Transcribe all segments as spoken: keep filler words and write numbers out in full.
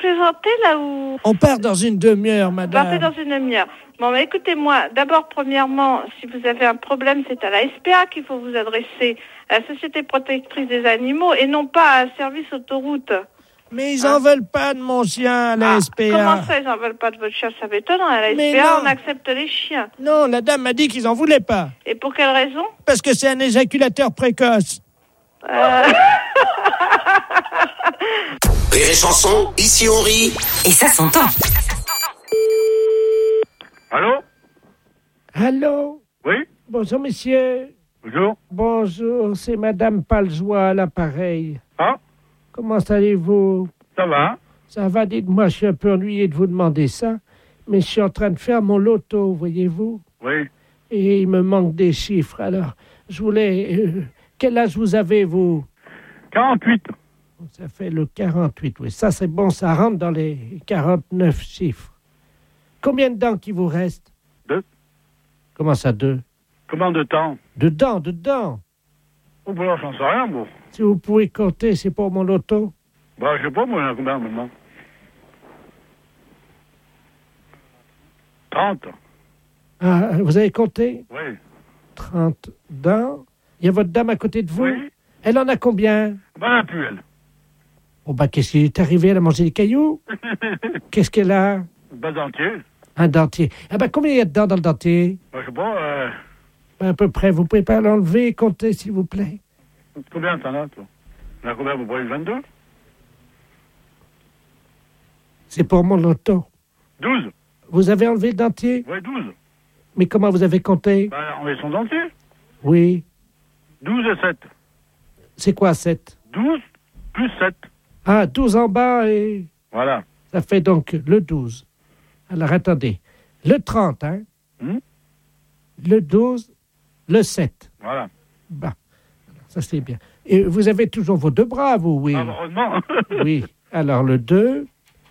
plaisantez là ou... On part dans une demi-heure, Vous madame. partez dans une demi-heure. Bon, mais écoutez-moi, d'abord, premièrement, si vous avez un problème, c'est à la S P A qu'il faut vous adresser, à la Société Protectrice des Animaux, et non pas à un service autoroute. Mais ils en veulent pas de mon chien à la Ah, S P A. Comment ça, ils en veulent pas de votre chien? Ça m'étonne, à la Mais S P A, non. on accepte les chiens. Non, la dame m'a dit qu'ils en voulaient pas. Et pour quelle raison? Parce que c'est un éjaculateur précoce. euh... Rire et chanson, ici on rit. Et ça s'entend. Allô? Allô? Oui? Bonjour, monsieur. Bonjour. Bonjour, c'est madame Paljoie à l'appareil. Ah? Comment allez-vous? Ça va? Ça va, dites-moi, je suis un peu ennuyé de vous demander ça, mais je suis en train de faire mon loto, voyez-vous? Oui. Et il me manque des chiffres, alors je voulais... euh, quel âge vous avez, vous? quarante-huit. Ça fait le quarante-huit, oui. Ça, c'est bon, ça rentre dans les quarante-neuf chiffres. Combien de dents qui vous reste? Deux. Comment ça, deux? Combien de temps? De dents, de dents. Oh, ben là, j'en sais rien, moi. Si vous pouvez compter, c'est pour mon loto. Bah, je sais pas, moi, il y en a combien maintenant? trente. Ah, vous avez compté? Oui. trente dents. Il y a votre dame à côté de vous? Oui. Elle en a combien? Ben, elle a plus, elle. Oh, bah, qu'est-ce qui est arrivé? Elle a mangé des cailloux? Qu'est-ce qu'elle a? Ben, dentier. Un dentier. Ah, bah, combien il y a de dents dans le dentier? Ben, je sais pas, euh... À peu près. Vous pouvez pas l'enlever et compter, s'il vous plaît? combien t'en as, toi? Il y en a combien, vous voyez, vingt-deux? C'est pour mon loto. douze. Vous avez enlevé le dentier? Oui, douze. Mais comment vous avez compté? Ben, on met son dentier. Oui. douze et sept. C'est quoi, sept? douze plus sept. Ah, douze en bas et... Voilà. Ça fait donc le douze. Alors, attendez. Le trente, hein? Hmm? Le douze, le sept. Voilà. Bah, ça c'est bien. Et vous avez toujours vos deux bras, vous, oui? Ah, heureusement. Oui. Alors, le deux.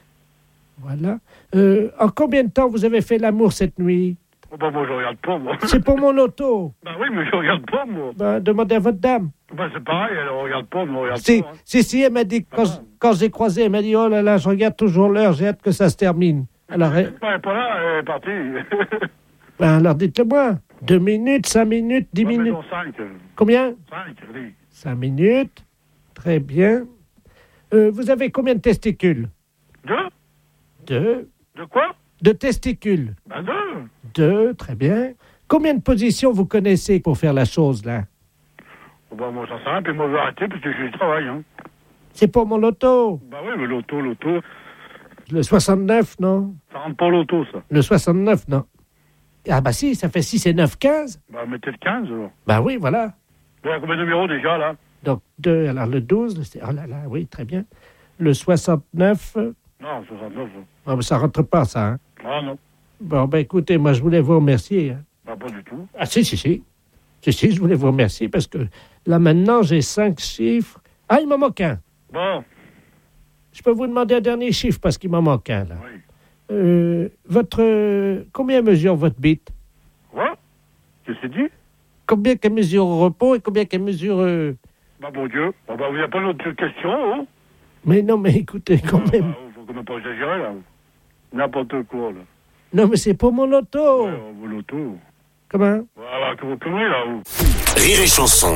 Voilà. Euh, en combien de temps vous avez fait l'amour cette nuit? Oh, ben, moi, je regarde pas, moi. C'est pour mon auto. Ben oui, mais je regarde pas, moi. Ben, demandez à votre dame. Ben, c'est pareil, elle regarde pas, moi, regarde Si, pas. Hein. si, si, elle m'a dit, quand, Ah je- bon? quand j'ai croisé, elle m'a dit, oh là là, je regarde toujours l'heure, j'ai hâte que ça se termine. Alors, elle- Elle est pas là, elle est partie. ben, alors dites-le-moi. Deux minutes, cinq minutes, dix Ouais, minutes. mettons cinq. Combien? cinq, allez. Cinq minutes. Très bien. Euh, vous avez combien de testicules? Deux? Deux. De quoi? De testicules? Ben deux. Deux, très bien. Combien de positions vous connaissez pour faire la chose, là? Oh, ben, moi, ça sert à rien, puis moi, je vais arrêter, parce que je travaille, hein. C'est pour mon loto. Ben oui, mais l'auto, l'auto, Le soixante-neuf, non? ça rentre pas l'auto, ça. Le soixante-neuf, non. Ah bah si, ça fait six et neuf, quinze. Ben, mettez le quinze, alors. Bah oui, voilà. Il y a combien de numéros, déjà, là? Donc, deux, alors le douze, c'est... Oh là là, oui, très bien. Le soixante-neuf, euh, Non, soixante-neuf. hein. oh, mais ça rentre pas, ça, hein. Ah, non. Bon, ben écoutez, moi, je voulais vous remercier. Hein. Ben, pas du tout. Ah si, si, si. Si, si, je voulais vous remercier parce que là, maintenant, j'ai cinq chiffres. Ah, il m'en manque un. Bon, Je peux vous demander un dernier chiffre parce qu'il m'en manque un, là. oui. Euh, votre... euh, combien mesure votre bite? Quoi? Qu'est-ce que c'est dit? Combien qu'elle mesure au repos et combien qu'elle mesure... euh, Ben, bon Dieu. Bon, ben, vous n'avez pas d'autres questions, hein? Mais non, mais écoutez, quand Ah, même. ben, faut quand même pas exagérer, là. N'importe quoi, là. Non, mais c'est pour mon loto. Ouais, vos lotos. Comment? Voilà, que vous conneries, là, vous. Rire et chanson.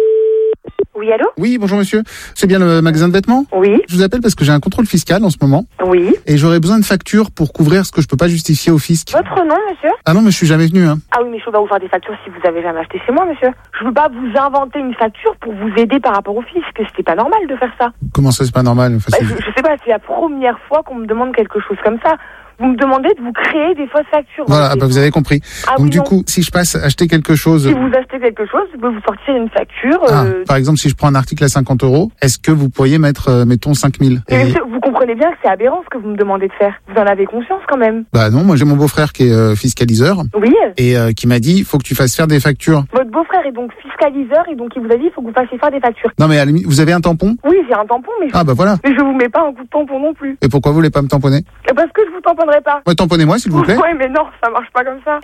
Oui, allô? Oui, bonjour monsieur. C'est bien le magasin de vêtements? Oui, Je vous appelle parce que j'ai un contrôle fiscal en ce moment oui. et j'aurais besoin de factures pour couvrir ce que je peux pas justifier au fisc. Votre nom, monsieur? Ah non, mais je suis jamais venu, hein. Ah oui, mais je peux pas vous faire des factures si vous avez jamais acheté chez moi, monsieur. Je veux pas vous inventer une facture pour vous aider par rapport au fisc. C'était pas normal de faire ça. Comment ça, c'est pas normal? Enfin, Bah, c'est- je, je sais pas, c'est la première fois qu'on me demande quelque chose comme ça. Vous me demandez de vous créer des fausses factures. Voilà, bah, vous avez compris. Ah Donc oui, du non. coup, si je passe acheter quelque chose... Si vous achetez quelque chose, je peux vous sortir une facture. Ah, euh, par exemple, si je prends un article à cinquante euros, est-ce que vous pourriez mettre, euh, mettons, cinq mille? Mais Et... monsieur, vous comprenez bien que c'est aberrant ce que vous me demandez de faire. Vous en avez conscience quand même. Bah non, moi j'ai mon beau-frère qui est euh, fiscaliseur Oui. et euh, qui m'a dit, faut que tu fasses faire des factures. Votre beau-frère est donc fiscaliseur et donc il vous a dit il faut que vous fassiez faire des factures. Non mais à la limite, vous avez un tampon? Oui, j'ai un tampon, mais je, Ah bah voilà. mais je vous mets pas un coup de tampon non plus. Et pourquoi vous voulez pas me tamponner? Parce que je vous tamponnerai pas. Ouais, tamponnez-moi s'il vous plaît. Ouais, mais non, ça marche pas comme ça.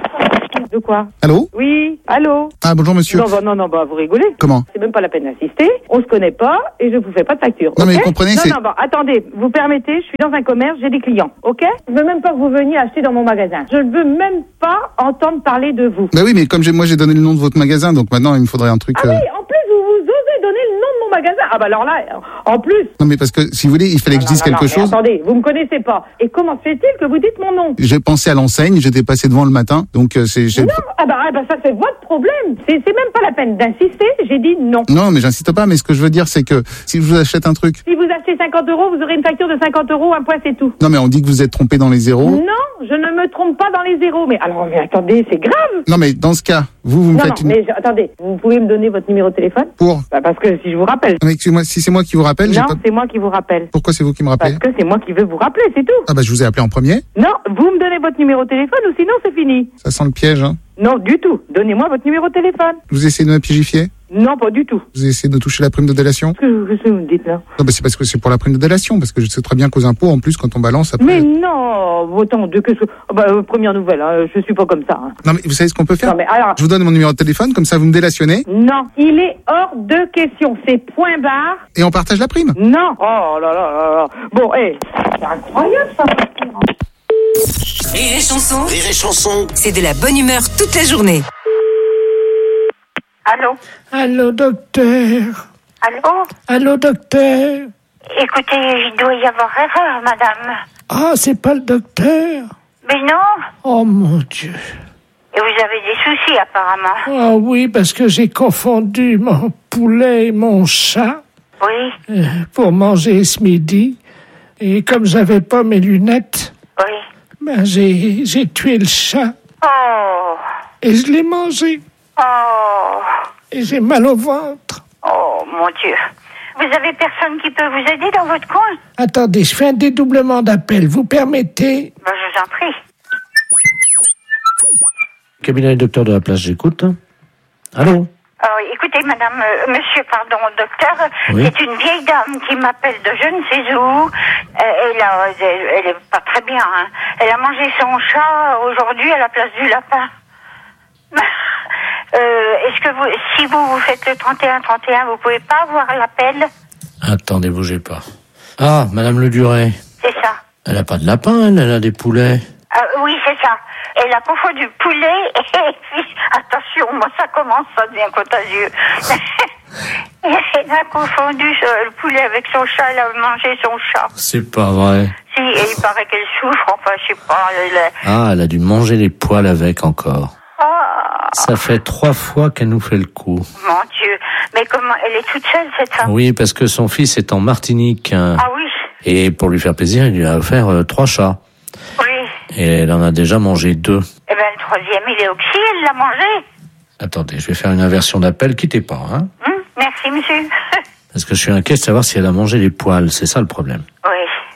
De quoi? Allô? Oui, allô? Ah, bonjour monsieur. Non, bah, non, non, bah, vous rigolez. Comment? C'est même pas la peine d'insister. On se connaît pas et je vous fais pas de facture. Non, mais ok vous comprenez, Non, c'est- non, bon, attendez, vous permettez, je suis dans un commerce, j'ai des clients, ok? Je veux même pas que vous veniez acheter dans mon magasin. Je ne veux même pas entendre parler de vous. Bah oui, mais comme j'ai, moi j'ai donné le nom de votre magasin, donc maintenant il me faudrait un truc... Ah euh, oui, en plus, vous, vous osez donner le nom de mon magasin. Ah bah alors là, en plus... Non mais parce que, si vous voulez, il fallait que je Non, dise non, non, quelque mais chose. attendez, vous me connaissez pas. Et comment se fait-il que vous dites mon nom? J'ai pensé à l'enseigne, j'étais passé devant le matin, donc euh, c'est... j'ai- Non, ah bah, ah bah ça c'est votre problème. C'est c'est même pas la peine d'insister, j'ai dit non. Non, mais j'insiste pas, mais ce que je veux dire, c'est que si je vous achète un truc... Si vous achetez cinquante euros, vous aurez une facture de cinquante euros, un point c'est tout. Non, mais on dit que vous êtes trompé dans les zéros. Non, je ne me trompe pas dans les zéros. Mais alors, mais attendez, c'est grave. Non, mais dans ce cas, vous, vous me Non, faites non, une... mais je- attendez, vous pouvez me donner votre numéro de téléphone? Pour... Bah, parce que si je vous rappelle. Non, mais excusez-moi, si c'est moi qui vous rappelle, j'ai Non, pas... c'est moi qui vous rappelle. Pourquoi c'est vous qui me rappelez? Parce que c'est moi qui veux vous rappeler, c'est tout. Ah bah je vous ai appelé en premier. Non, vous me donnez votre numéro de téléphone ou sinon c'est fini. Ça sent le piège, hein. Non, du tout. Donnez-moi votre numéro de téléphone. Vous essayez de me pigifier? Non, pas du tout. Vous essayez de toucher la prime de délation? Qu'est-ce que qu'est-ce que vous me dites là? Non, bah c'est parce que c'est pour la prime de délation, parce que je sais très bien qu'aux impôts, en plus, quand on balance après... Mais non, autant de que... Oh, bah, euh, première nouvelle, hein, je suis pas comme ça. Hein. Non, mais vous savez ce qu'on peut faire? Non, mais alors... Je vous donne mon numéro de téléphone, comme ça vous me délationnez, Non, il est hors de question. C'est point barre. et on partage la prime. Non. Oh là là là là. Bon, hé, c'est incroyable ça. Rire et chanson, Rire et chanson. c'est de la bonne humeur toute la journée. Allô? Allô, docteur. Allô? Allô, docteur. Écoutez, il doit y avoir erreur, madame. Ah, c'est pas le docteur. Mais non. Oh, mon Dieu. Et vous avez des soucis, apparemment. Ah oui, parce que j'ai confondu mon poulet et mon chat Oui, euh, pour manger ce midi. Et comme j'avais pas mes lunettes, oui. ben j'ai, j'ai tué le chat Oh, et je l'ai mangé. oh, Et j'ai mal au ventre. oh, mon Dieu. Vous avez personne qui peut vous aider dans votre coin? Attendez, je fais un dédoublement d'appel. Vous permettez? Ben, je vous en prie. Cabinet docteur de la place, j'écoute. Allô? Oh, écoutez, madame, euh, monsieur, pardon, docteur, Oui. c'est une vieille dame qui m'appelle de je ne sais où. Euh, elle, a, elle, elle est pas très bien, hein. Elle a mangé son chat aujourd'hui à la place du lapin. Euh, est-ce que vous, si vous, vous faites le trente et un trente et un, vous pouvez pas avoir l'appel? Attendez, bougez pas. Ah, Madame Le Duret. C'est ça. Elle a pas de lapin, elle, elle a des poulets. Euh, oui, c'est ça. Elle a confondu poulet et puis, attention, moi ça commence, ça devient contagieux. Elle a confondu euh, le poulet avec son chat, elle a mangé son chat. C'est pas vrai. Si, et il paraît qu'elle souffre, enfin, je sais pas. Elle, elle- Ah, elle a dû manger les poils avec encore. Ah, Ça fait trois fois qu'elle nous fait le coup. mon Dieu. Mais comment, elle est toute seule, cette femme? Oui, parce que son fils est en Martinique. hein. Ah oui, Et pour lui faire plaisir, il lui a offert euh, trois chats. oui. Et elle en a déjà mangé deux. Eh ben, le troisième, il est oxy, elle l'a mangé. Attendez, je vais faire une inversion d'appel. Quittez pas, hein. Hum, merci, monsieur. Parce que je suis inquiet de savoir si elle a mangé les poils. C'est ça le problème. Oui.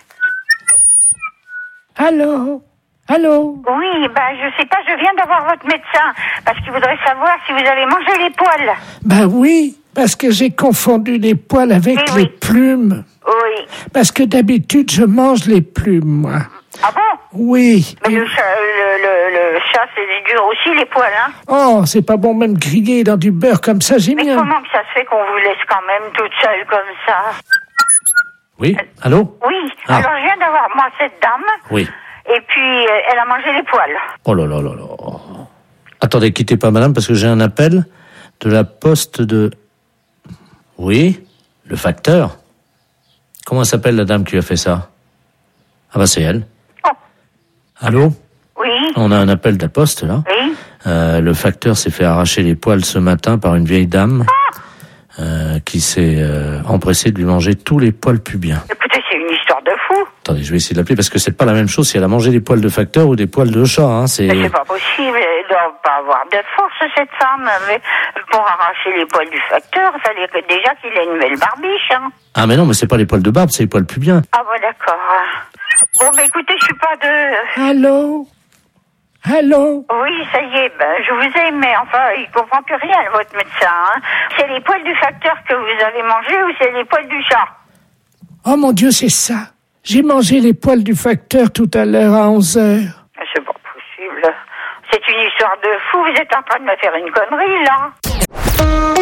Allô? Allô? Oui, ben, je sais pas, je viens d'avoir votre médecin, parce qu'il voudrait savoir si vous avez mangé les poils. Ben oui, parce que j'ai confondu les poils avec Oui, les oui. plumes. Oui. Parce que d'habitude, je mange les plumes, moi. Ah bon? Oui. Mais le chat, le, le, le chat, c'est dur aussi, les poils, hein? Oh, c'est pas bon même grillé dans du beurre comme ça, j'ai Mais mis un... comment que ça se fait qu'on vous laisse quand même toute seule comme ça? Oui, allô? Oui, Ah. alors je viens d'avoir, moi, cette dame, Oui. et puis euh, elle a mangé les poils. Oh là là là là. Attendez, quittez pas, madame, parce que j'ai un appel de la poste de... Oui, le facteur. Comment s'appelle la dame qui a fait ça? Ah bah c'est elle. Oh. Allô? Oui, On a un appel de la poste, là. oui. Euh, le facteur s'est fait arracher les poils ce matin par une vieille dame euh, qui s'est euh, empressée de lui manger tous les poils pubiens. Écoutez, c'est une histoire de fou. Attendez, je vais essayer de l'appeler parce que c'est pas la même chose si elle a mangé les poils de facteur ou des poils de chat. Hein, c'est... Mais c'est pas possible, elle doit pas avoir de force, cette femme. Mais pour arracher les poils du facteur, il fallait que déjà qu'il ait une belle barbiche, hein. Ah mais non, mais c'est pas les poils de barbe, c'est les poils pubiens. Ah bon, d'accord. Bon, bah écoutez, je suis pas de... Allô? Allô? Oui, ça y est, ben, je vous ai, mais enfin, il comprend plus rien, votre médecin, hein. C'est les poils du facteur que vous avez mangés ou c'est les poils du chat? Oh mon Dieu, c'est ça. J'ai mangé les poils du facteur tout à l'heure à onze heures. C'est pas possible. C'est une histoire histoire de fou, vous êtes en train de me faire une connerie, là.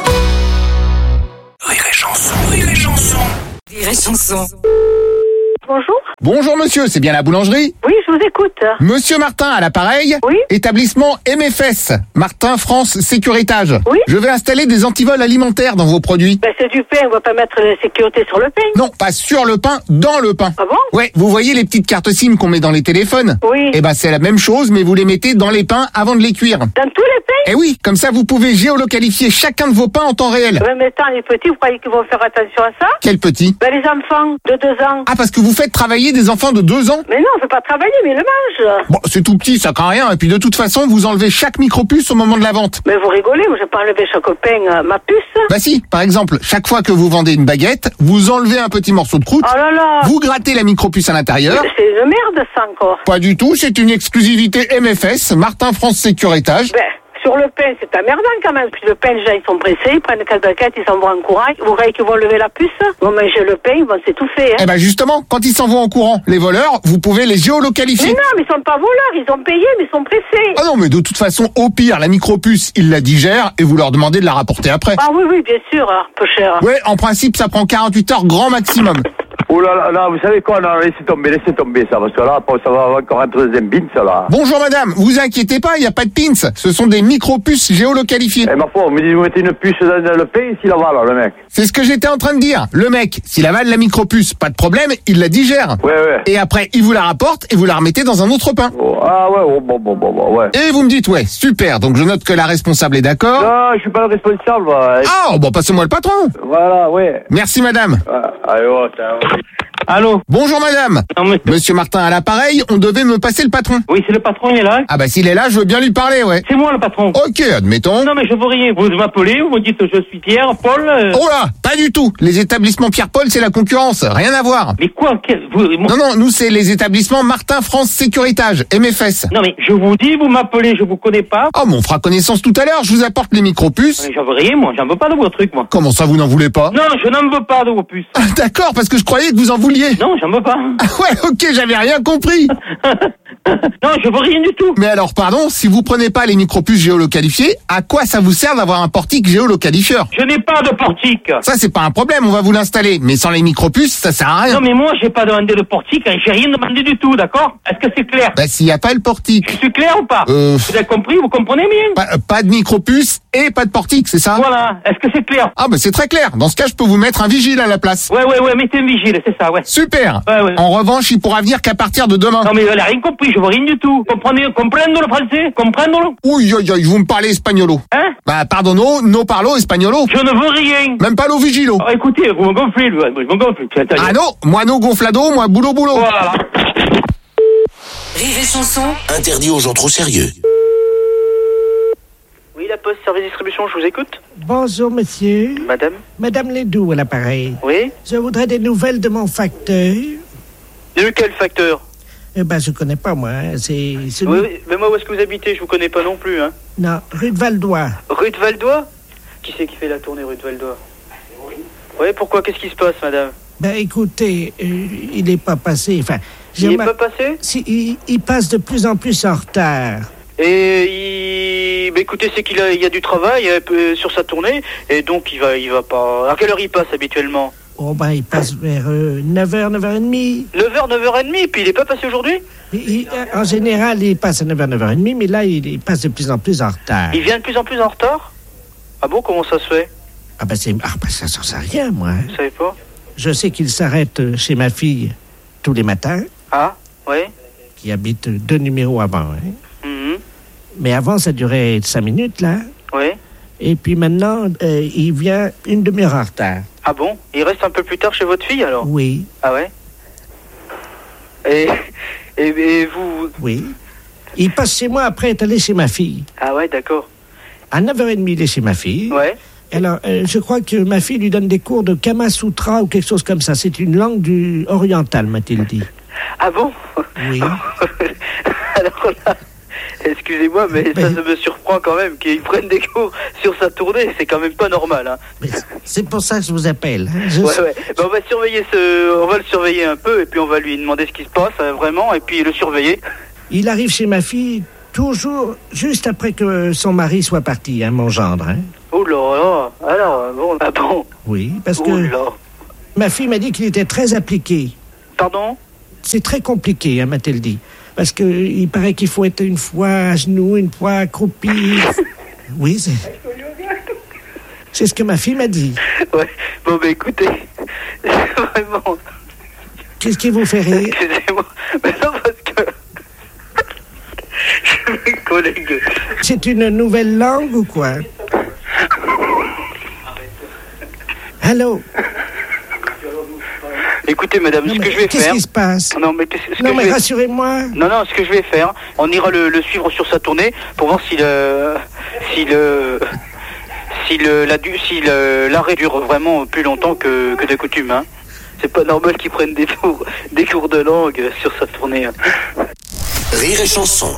Rire et chanson, rire et chanson. Rire et chanson. Bonjour. Bonjour monsieur, c'est bien la boulangerie? Oui, je vous écoute. Monsieur Martin à l'appareil. Oui. Établissement M F S, Martin France Sécuritage. Oui. Je vais installer des antivols alimentaires dans vos produits. Ben, c'est du pain, on va pas mettre la sécurité sur le pain. Non, pas sur le pain, dans le pain. Ah bon? Ouais, vous voyez les petites cartes SIM qu'on met dans les téléphones? Oui. Eh ben c'est la même chose, mais vous les mettez dans les pains avant de les cuire. Dans tous les pains? Eh oui, comme ça vous pouvez géolocalifier chacun de vos pains en temps réel. Ouais, mais attends, les petits, vous croyez qu'ils vont faire attention à ça? Quel petit? Ben, les enfants de deux ans. Ah, parce que vous faites travailler des enfants de deux ans? Mais non, on fait pas travailler, mais ils le mangent. Bon, c'est tout petit, ça craint rien. Et puis de toute façon, vous enlevez chaque micropuce au moment de la vente. Mais vous rigolez, moi, j'ai pas enlevé chaque pain euh, ma puce. Bah si, par exemple, chaque fois que vous vendez une baguette, vous enlevez un petit morceau de croûte, Oh là là. vous grattez la micropuce à l'intérieur. C'est une merde, ça, encore. Pas du tout, c'est une exclusivité M F S, Martin France Sécuritage. Ben, sur le pain, c'est emmerdant quand même. Puis le pain, les gens, ils sont pressés, ils prennent quatre baguettes, ils s'en vont en courant. Vous croyez qu'ils vont lever la puce? Ils vont manger le pain, ils vont s'étouffer, hein. Eh ben justement, quand ils s'en vont en courant, les voleurs, vous pouvez les Mais géolocalifier. non, mais ils sont pas voleurs, ils ont payé, mais ils sont pressés. Ah non, mais de toute façon, au pire, la micropuce, ils la digèrent et vous leur demandez de la rapporter après. Ah oui, oui, bien sûr, hein, peu cher. Ouais, en principe, ça prend quarante-huit heures grand maximum. Oh là là, là, vous savez quoi, non, laissez tomber, laissez tomber ça, parce que là, après, ça va encore un deuxième bin, ça, là. Bonjour madame, vous inquiétez pas, il n'y a pas de pins. Ce sont des micropuces géolocalifiées. Eh, ma foi, vous me dites, vous mettez une puce dans le pain, s'il avale, le mec. C'est ce que j'étais en train de dire. Le mec, s'il avale la micropuce, pas de problème, il la digère. Ouais, ouais. Et après, il vous la rapporte et vous la remettez dans un autre pain. Oh, ah ouais, oh, bon, bon, bon, bon, ouais. Et vous me dites, ouais, super, donc je note que la responsable est d'accord. Non, je suis pas le responsable. ouais. Ah, bon, passez-moi le patron. Voilà, ouais. Merci madame. Ah, allez, oh, ça, ouais. Allô? Bonjour madame. Non, monsieur. Monsieur Martin à l'appareil, on devait me passer le patron. Oui, c'est le patron, il est là. Ah bah s'il est là, je veux bien lui parler, ouais. C'est moi le patron. Ok, admettons. Non, mais je veux rien. Vous m'appelez, vous me dites je suis Pierre, Paul. euh, Oh là, pas du tout. Les établissements Pierre-Paul, c'est la concurrence, rien à voir. Mais quoi quel- vous, moi- Non, non, nous c'est les établissements Martin France Sécuritage, M F S. Non, mais je vous dis, vous m'appelez, je vous connais pas. Oh, mais on fera connaissance tout à l'heure, je vous apporte les micropuces. Mais j'en veux rien, moi. J'en veux pas de vos trucs, moi. Comment ça, vous n'en voulez pas? Non, je n'en veux pas de vos puces. Ah, d'accord, parce que je croyais que vous en vouliez. Non, j'en veux pas. Ah ouais, ok, j'avais rien compris. Non, je veux rien du tout. Mais alors, pardon, si vous prenez pas les micropuces géolocalifiées, à quoi ça vous sert d'avoir un portique géolocalifieur? Je n'ai pas de portique. Ça, c'est pas un problème, on va vous l'installer. Mais sans les micropuces, ça sert à rien. Non, mais moi, j'ai pas demandé de portique, hein, j'ai rien demandé du tout, d'accord? Est-ce que c'est clair? Bah, s'il y a pas le portique. Je suis clair ou pas? Euh... Vous avez compris? Vous comprenez bien? Pas, pas de micropuces et pas de portique, c'est ça? Voilà. Est-ce que c'est clair? Ah, bah, c'est très clair. Dans ce cas, je peux vous mettre un vigile à la place. Ouais, ouais, ouais, mettez un vigile, c'est ça, ouais. Super. Ouais, ouais. En revanche, il pourra venir qu'à partir de demain. Non, mais elle a rien compris, je veux rien du tout. Comprenez, comprendre le français? Comprendre? Oui, oui, oui, vous me parlez espagnolo. Hein? Bah, pardonno, no parlo espagnolo. Je ne veux rien. Même pas lo vigilo. Oh, écoutez, vous me gonflez, vous me gonflez. Attends, Ah non, moi no gonflado, moi boulot boulot. Voilà. Rire et chanson. Interdit aux gens trop sérieux. Oui, la Poste, service distribution, je vous écoute. Bonjour, monsieur. Madame? Madame Ledoux à l'appareil. Oui? Je voudrais des nouvelles de mon facteur. De quel facteur? Eh ben, je connais pas, moi. hein. C'est celui... Oui, oui, mais moi, où est-ce que vous habitez? Je vous connais pas non plus, hein. Non, rue de Valdois. Rue de Valdois? Qui c'est qui fait la tournée rue de Valdois? Oui, pourquoi? Qu'est-ce qui se passe, madame? Ben, écoutez, euh, il n'est pas passé. Enfin, Il n'est ma- pas passé? Si, il, il passe de plus en plus en retard. Et il... Bah, écoutez, c'est qu'il a, il y a du travail euh, peu- sur sa tournée, et donc il va, il va pas... À quelle heure il passe habituellement? Oh, ben, il passe vers euh, neuf heures, neuf heures trente. neuf heures, neuf heures trente, puis il est pas passé aujourd'hui? Il- il- en général, il passe à neuf heures, neuf heures trente, mais là, il, il passe de plus en plus en retard. Il vient de plus en plus en retard? Ah bon, comment ça se fait? Ah, ben, c'est... Ah, ben, ça, j'en sais rien, moi. hein. Vous savez pas? Je sais qu'il s'arrête euh, chez ma fille tous les matins, Ah, oui? qui habite euh, deux numéros avant. Hein. Mhm. Mais avant, ça durait cinq minutes, là. Oui? Et puis maintenant, euh, il vient une demi-heure en retard. Ah bon? Il reste un peu plus tard chez votre fille, alors? Oui, Ah ouais? Et, et, et vous... oui. Il passe chez moi après être allé chez ma fille. Ah ouais, d'accord. À neuf heures trente, il est chez ma fille. Ouais. Alors, euh, je crois que ma fille lui donne des cours de Kama Sutra ou quelque chose comme ça. C'est une langue du orientale, m'a-t-il dit. Ah bon? Oui. Alors là, excusez-moi, mais ça, ça me surprend quand même qu'ils prennent des cours sur sa tournée. C'est quand même pas normal, hein. Mais c'est pour ça que je vous appelle. hein. Je Ouais, sais- ouais. Ben, on va surveiller ce, on va le surveiller un peu, et puis on va lui demander ce qui se passe, euh, vraiment, et puis le surveiller. Il arrive chez ma fille toujours juste après que son mari soit parti, hein, mon gendre. Hein. Oh là là, alors, bon, ah bon. Oui, parce Oh que là. ma fille m'a dit qu'il était très appliqué. Pardon? C'est très compliqué, hein, m'a-t-elle dit. Parce que il paraît qu'il faut être une fois à genoux, une fois accroupi. Oui, c'est... C'est ce que ma fille m'a dit. Ouais, bon, bah écoutez, vraiment... Qu'est-ce qui vous fait rire? Excusez-moi, mais non, parce que... Mes collègues... C'est une nouvelle langue ou quoi? Allô? Écoutez, madame, Non, ce mais que je vais qu'est-ce faire... qui se passe? Non, mais, qu'est-ce- ce Non, que mais je vais... rassurez-moi. Non, non, ce que je vais faire, on ira le, le suivre sur sa tournée pour voir si le... Si le... Si le, la, du- si le, l'arrêt dure vraiment plus longtemps que, que de coutume, hein. C'est pas normal qu'ils prennent des cours, des cours de langue sur sa tournée. Hein. Rire et chanson.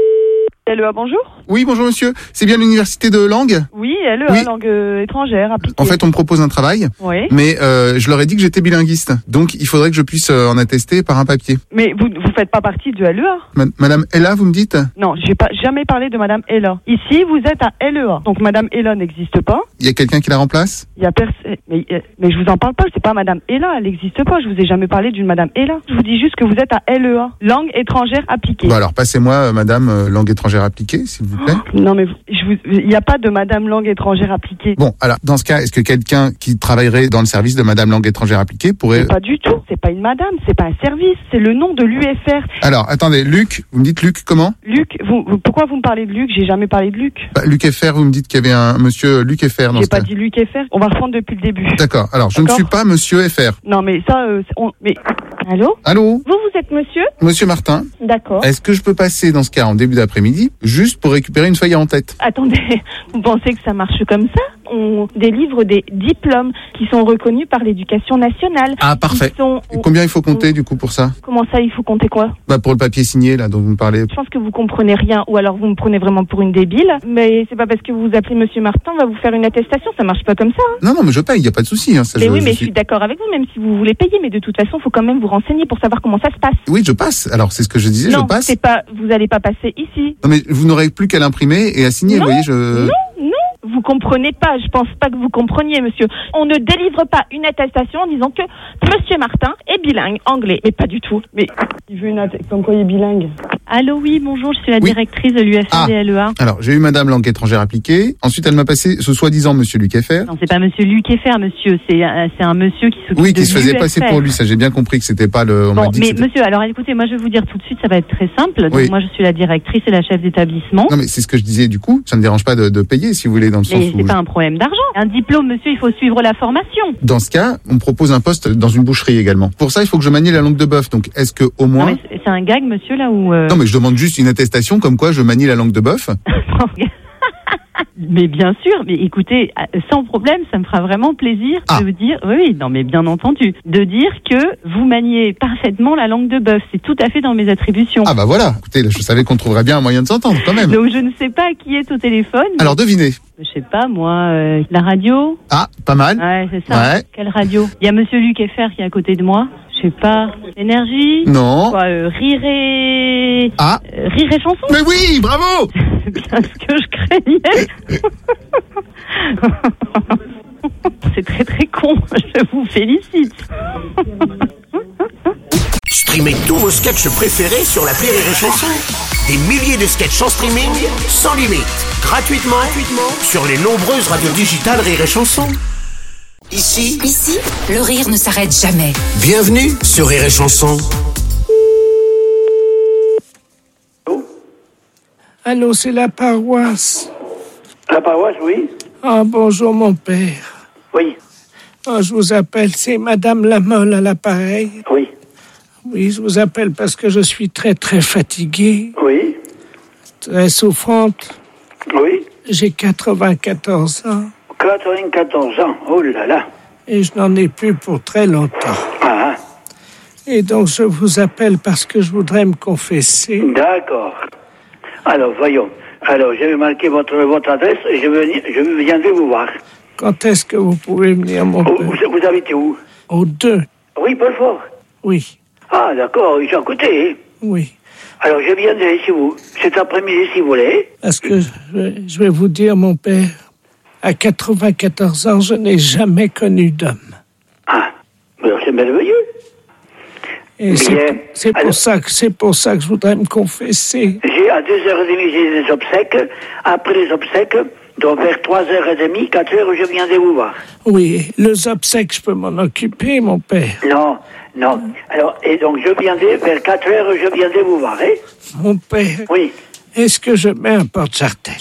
L E A, bonjour. Oui, bonjour monsieur. C'est bien l'université de langue? Oui, L E A, Oui. langue euh, étrangère, appliquée. En fait, on me propose un travail, Oui. mais euh, je leur ai dit que j'étais bilinguiste. Donc, il faudrait que je puisse euh, en attester par un papier. Mais vous vous faites pas partie de L E A? Ma- Madame Ella, vous me dites? Non, j'ai pas jamais parlé de Madame Ella. Ici, vous êtes à L E A. Donc Madame Ella n'existe pas. Il y a quelqu'un qui la remplace? Il y a personne. Mais, euh, mais je vous en parle pas. C'est pas Madame Ella. Elle n'existe pas. Je vous ai jamais parlé d'une Madame Ella. Je vous dis juste que vous êtes à L E A, langue étrangère appliquée. Bon, alors, passez-moi, euh, madame, euh, langue étrangère appliquée, s'il vous plaît. Non, mais vous- je vous, il n'y a pas de Madame langue étrangère appliquée. Bon, alors, dans ce cas, est-ce que quelqu'un qui travaillerait dans le service de madame langue étrangère appliquée pourrait... Pas du tout. C'est pas une Madame. C'est pas un service. C'est le nom de l'U F R. Alors, attendez, Luc, vous me dites Luc comment? Luc, vous, vous- pourquoi vous me parlez de Luc? J'ai jamais parlé de Luc. Bah, Luc F R, vous me dites qu'il y avait un monsieur Luc F R dans J'ai ce pas cas. dit Luc F R. On va reprendre depuis le début. D'accord, alors, je ne D'accord. suis pas monsieur F R. Non, mais ça, euh, c'est- on, mais allô? Allô? Vous, vous êtes monsieur? Monsieur Martin, D'accord. est-ce que je peux passer dans ce cas en début d'après-midi, juste pour récupérer une feuille en tête? Attendez, vous pensez que ça marche comme ça? On délivre des diplômes qui sont reconnus par l'éducation nationale. Ah, parfait. Ils sont- Et combien il faut compter, du coup, pour ça? Comment ça, il faut compter quoi? Bah, pour le papier signé, là, dont vous me parlez. Je pense que vous comprenez rien, ou alors vous me prenez vraiment pour une débile. Mais c'est pas parce que vous vous appelez Monsieur Martin, on va vous faire une attestation. Ça marche pas comme ça. Hein. Non, non, mais je paye, il n'y a pas de souci. Hein, ça, mais je, oui, je mais je suis- suis d'accord avec vous, même si vous voulez payer. Mais de toute façon, il faut quand même vous renseigner pour savoir comment ça se passe. Oui, je passe. Alors, c'est ce que je disais, non, je passe. c'est pas. Vous allez pas passer ici. Non, mais vous n'aurez plus qu'à l'imprimer et à signer, Non, vous voyez, je... Non, non, vous comprenez pas. Je pense pas que vous compreniez, monsieur. On ne délivre pas une attestation en disant que Monsieur Martin est bilingue anglais, mais pas du tout. Mais il veut une attestation comme quoi il est bilingue. Allô, oui, bonjour, je suis la Oui. directrice de l'U F R Ah. D L E A. Alors, j'ai eu madame langue étrangère appliquée. Ensuite, elle m'a passé ce soi-disant monsieur Luc F R. Non, c'est pas Monsieur Luc F R, monsieur. C'est euh, c'est un monsieur qui s'occupe Oui, de qui se faisait l'U F R. passer pour lui. Ça, j'ai bien compris que c'était pas le... On m'a Bon, dit que mais c'était- monsieur, alors écoutez, moi je vais vous dire tout de suite, ça va être très simple. Donc Oui. moi je suis la directrice et la chef d'établissement. Non, mais c'est ce que je disais, du coup. Ça ne me dérange pas de, de payer, si vous voulez, dans le sens Mais où... c'est pas un problème d'argent. Un diplôme, monsieur, il faut suivre la formation. Dans ce cas, on me propose un poste dans une boucherie également. Pour ça, il faut que je manie la langue de bœuf. Donc, est-ce que au Non, moins... mais c'est- c'est un gag, monsieur, là où. euh, Non, mais je demande juste une attestation comme quoi je manie la langue de bœuf. Mais bien sûr, mais écoutez, euh, sans problème, ça me fera vraiment plaisir Ah. de vous dire, oui, oui, non, mais bien entendu, de dire que vous maniez parfaitement la langue de bœuf. C'est tout à fait dans mes attributions. Ah bah voilà. Écoutez, je savais qu'on trouverait bien un moyen de s'entendre quand même. Donc je ne sais pas qui est au téléphone. mais- Alors, devinez. Je sais pas, moi, euh, la radio. Ah, pas mal. Ouais, c'est ça. Ouais. Quelle radio? Il y a Monsieur Luc F R qui est à côté de moi. Je sais pas. Énergie? Non. Quoi, euh, rire et... Ah. Euh, rire et chanson? Mais oui, bravo. C'est bien ce que je craignais. C'est très très con. Je vous félicite. Streamez tous vos sketchs préférés sur l'appli Rire et Chanson. Des milliers de sketchs en streaming, sans limite, gratuitement, gratuitement sur les nombreuses radios digitales Rire et Chanson. Ici, Ici, le rire ne s'arrête jamais. bienvenue sur Rire et Chanson. Allô, c'est la paroisse. La paroisse, oui. Ah, bonjour, mon père. Oui. Ah, je vous appelle, c'est Madame Lamolle à l'appareil. Oui. Oui, je vous appelle parce que je suis très, très fatigué, Oui. très souffrante. Oui. J'ai quatre-vingt-quatorze ans quatre-vingt-quatorze ans. Oh là là. et je n'en ai plus pour très longtemps. Ah. Et donc, je vous appelle parce que je voudrais me confesser. D'accord. Alors, voyons. Alors, je vais marquer votre, votre adresse et je, vais, je viendrai vous voir. Quand est-ce que vous pouvez venir, mon Vous, père? vous, vous habitez où? Au deux. Oui, Belfort. Oui. Ah, d'accord, ils sont à côté. Hein. Oui. Alors, je viendrai chez vous cet après-midi, si vous voulez. Parce que je vais, je vais vous dire, mon père, à quatre-vingt-quatorze ans, je n'ai jamais connu d'homme. Ah, alors c'est merveilleux. Et c'est, Bien, c'est, pour alors, ça que, c'est pour ça que je voudrais me confesser. J'ai à deux heures trente, j'ai des obsèques. Après les obsèques, donc vers trois heures trente, quatre heures, je viendrai vous voir. Oui, les obsèques, je peux m'en occuper, mon père. Non, non. Alors, et donc je viendrai vers quatre heures, je viendrai vous voir, hein? Mon père. Oui. Est-ce que je mets un porte-jartel?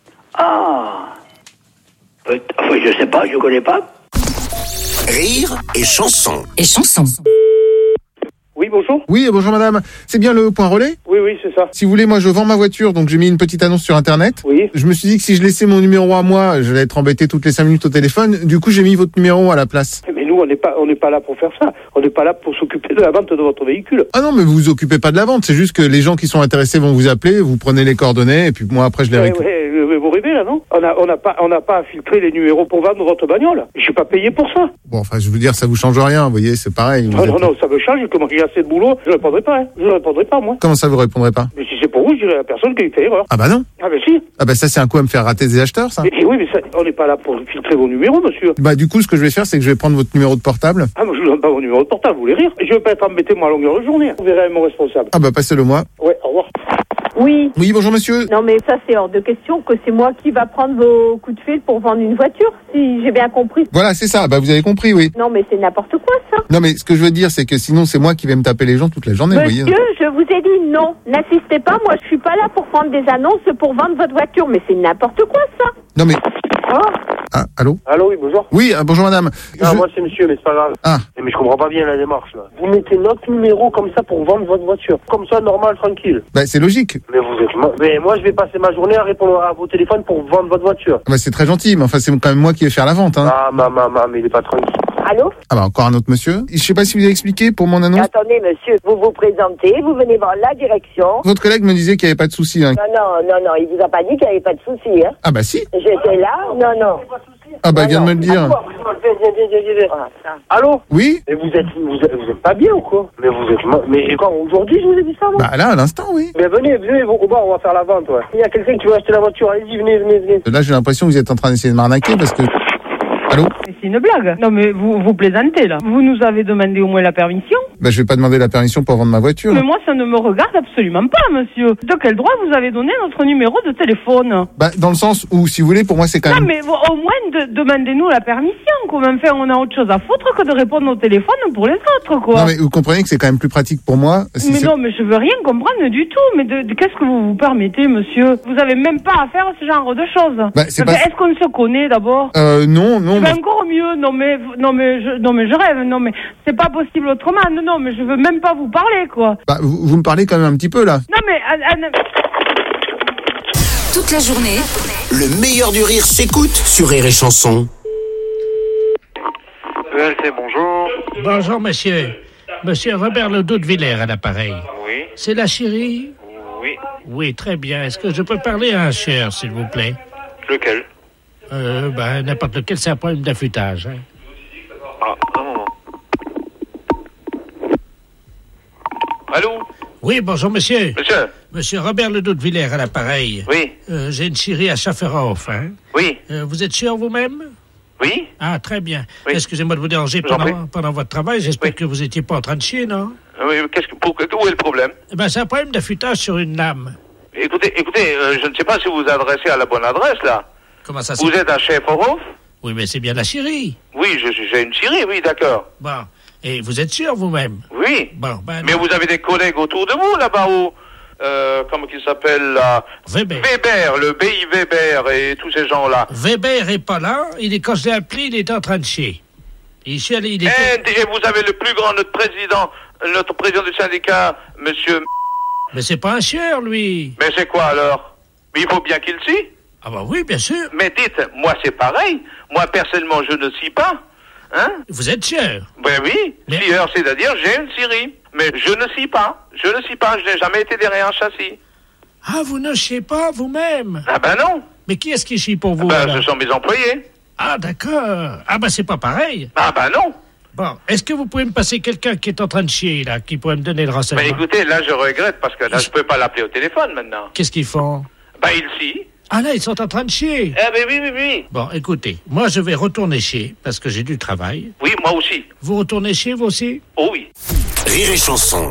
Ah. Enfin, je sais pas, je connais pas. Rire et chanson. Et chanson. Oui, bonjour. Oui, bonjour madame. C'est bien le point relais? Oui, oui, c'est ça. Si vous voulez, moi je vends ma voiture, donc j'ai mis une petite annonce sur internet. Oui. Je me suis dit que si je laissais mon numéro à moi, j'allais être embêté toutes les cinq minutes au téléphone. Du coup, j'ai mis votre numéro à la place. Mais nous, on n'est pas, on n'est pas là pour faire ça. On n'est pas là pour s'occuper de la vente de votre véhicule. Ah non, mais vous vous occupez pas de la vente. C'est juste que les gens qui sont intéressés vont vous appeler, vous prenez les coordonnées, et puis moi après je les récupère. Ouais, ouais, vous rêvez là, non? On n'a on a pas, on n'a pas filtré les numéros pour vendre votre bagnole. Je suis pas payé pour ça. Bon, enfin, je veux dire, ça vous change rien. Vous voyez, c'est pareil. Non, êtes... non, non, ça me change. Comme j'ai assez de boulot, je ne répondrai pas. Hein. Je ne répondrai pas, moi. Comment ça, vous répondrez pas? Mais si c'est pour vous, je dirais à la personne qui fait erreur. Ah bah non. Ah ben si. Ah bah ça, c'est un coup à me faire rater des acheteurs, ça. Mais, oui, mais ça, on n'est pas là pour filtrer vos numéros, monsieur. Bah du coup, ce que je vais faire, c'est que je vais prendre votre numéro de portable. Ah, moi, je vous donne pas mon numéro de portable, vous voulez rire? Je ne vais pas être embêté, moi, à longueur de journée. Vous verrez mon responsable. Ah bah passez-le moi. Ouais, au revoir. Oui. Oui, bonjour monsieur. Non mais ça c'est hors de question que c'est moi qui va prendre vos coups de fil pour vendre une voiture, si j'ai bien compris. Voilà, c'est ça. Bah vous avez compris, oui. Non mais c'est n'importe quoi ça. Non mais ce que je veux dire, c'est que sinon c'est moi qui vais me taper les gens toute la journée, Monsieur, vous voyez. je vous ai dit non, n'insistez pas, moi je suis pas là pour prendre des annonces pour vendre votre voiture, mais c'est n'importe quoi ça. Non mais... Oh. Ah, allô? Allô, oui, bonjour. Oui, euh, bonjour madame. Non, je... moi c'est monsieur, mais c'est pas grave. Ah. Mais je comprends pas bien la démarche, là. Vous mettez notre numéro comme ça pour vendre votre voiture. Comme ça, normal, tranquille. Bah c'est logique. Mais vous êtes... Ma... Mais moi, je vais passer ma journée à répondre à vos téléphones pour vendre votre voiture. Bah c'est très gentil, mais enfin c'est quand même moi qui vais faire la vente, hein. Ah, ma, ma, ma, mais il est pas tranquille. Allô? Ah bah encore un autre monsieur. Je sais pas si vous avez expliqué pour mon annonce. Attendez monsieur, vous vous présentez, vous venez voir la direction. Votre collègue me disait qu'il n'y avait pas de souci, hein. Non, non, non, non, il vous a pas dit qu'il n'y avait pas de souci, hein. Ah bah si. J'étais là, non, non. Ah bah il vient de me le dire. Allô? Oui? Mais vous êtes, vous êtes, vous êtes pas bien ou quoi? Mais vous êtes, mais quoi, aujourd'hui je vous ai dit ça, moi? Bah là, à l'instant, oui. Mais venez, venez, au bar, on va faire la vente, ouais. Il y a quelqu'un qui veut acheter la voiture, allez-y, venez, venez, venez. Là, j'ai l'impression que vous êtes en train d'essayer de m'arnaquer parce que... Allô? C'est une blague. Non mais vous, vous plaisantez là. Vous nous avez demandé au moins la permission. Bah je vais pas demander la permission pour vendre ma voiture. Mais moi ça ne me regarde absolument pas, monsieur. De quel droit vous avez donné notre numéro de téléphone? Bah dans le sens où, si vous voulez, pour moi c'est quand non, même... mais vous, au moins de, demandez-nous la permission. Comment faire? On a autre chose à foutre que de répondre au téléphone pour les autres, quoi. Non mais vous comprenez que c'est quand même plus pratique pour moi. Si mais c'est... non, mais je veux rien comprendre du tout. Mais de, de qu'est-ce que vous vous permettez, monsieur? Vous avez même pas à faire ce genre de choses. Bah, c'est Enfin, pas... Est-ce qu'on se connaît d'abord? Euh non, non. Mais mais... encore mieux. Non mais non mais je non mais je rêve. Non mais c'est pas possible autrement. Non non mais je veux même pas vous parler, quoi. Bah vous, vous me parlez quand même un petit peu là. Non mais euh, euh, toute la journée, le meilleur du rire s'écoute sur Rire et Chanson. E L C, bonjour. Bonjour monsieur. Monsieur Robert Ledoux de Villers à l'appareil. Oui. C'est la chérie? Oui. Oui, très bien. Est-ce que je peux parler à un cher, s'il vous plaît? Lequel? Euh, ben, n'importe lequel, c'est un problème d'affûtage. Hein. Ah, un moment. Allô? Oui, bonjour, monsieur. Monsieur? Monsieur Robert Ledoux de Villers à l'appareil. Oui. Euh, j'ai une chérie à Schafferhof, hein. Oui. Euh, vous êtes sûr vous-même? Oui. Ah, très bien. Oui. Excusez-moi de vous déranger pendant, pendant votre travail. J'espère oui. que vous étiez pas en train de chier, non? Oui, qu'est-ce que, pour, où est le problème? Eh ben, c'est un problème d'affûtage sur une lame. Écoutez, écoutez, euh, je ne sais pas si vous vous adressez à la bonne adresse, là. Comment ça se Vous êtes à Schafferhof? Oui, mais c'est bien la chérie. Oui, je, j'ai une chérie, oui, d'accord. Bon. Et vous êtes sûr vous-même? Oui. Bon, ben... Mais vous avez des collègues autour de vous, là-bas, où... Euh, comment qu'il s'appelle, là? Weber. Weber, le B I Weber et tous ces gens-là. Weber est pas là. Il est, quand je l'ai appelé, il est en train de chier. Il chie, il était... et, et vous avez le plus grand, notre président, notre président du syndicat, monsieur... Mais c'est pas un chieur, lui. Mais c'est quoi, alors? Mais il faut bien qu'il scie. Ah bah oui, bien sûr. Mais dites, moi c'est pareil. Moi, personnellement, je ne scie pas. Hein? Vous êtes chieur? Ben oui. Mais... Scieur, c'est-à-dire, j'ai une scierie. Mais je ne scie pas. Je ne scie pas. Je n'ai jamais été derrière un châssis. Ah, vous ne chiez pas vous-même? Ah ben non. Mais qui est-ce qui chie pour vous? Ben, alors? ce sont mes employés. Ah, d'accord. Ah ben, c'est pas pareil. Ah ben non. Bon, est-ce que vous pouvez me passer quelqu'un qui est en train de chier, là, qui pourrait me donner le renseignement? Mais écoutez, là, je regrette parce que là, je peux pas l'appeler au téléphone maintenant. Qu'est-ce qu'ils font? Bah, ils si. Ah là, ils sont en train de chier. Eh ben oui, oui, oui. Bon, écoutez, moi je vais retourner chier, parce que j'ai du travail. Oui, moi aussi. Vous retournez chier, vous aussi? Oh oui. Rire et chanson.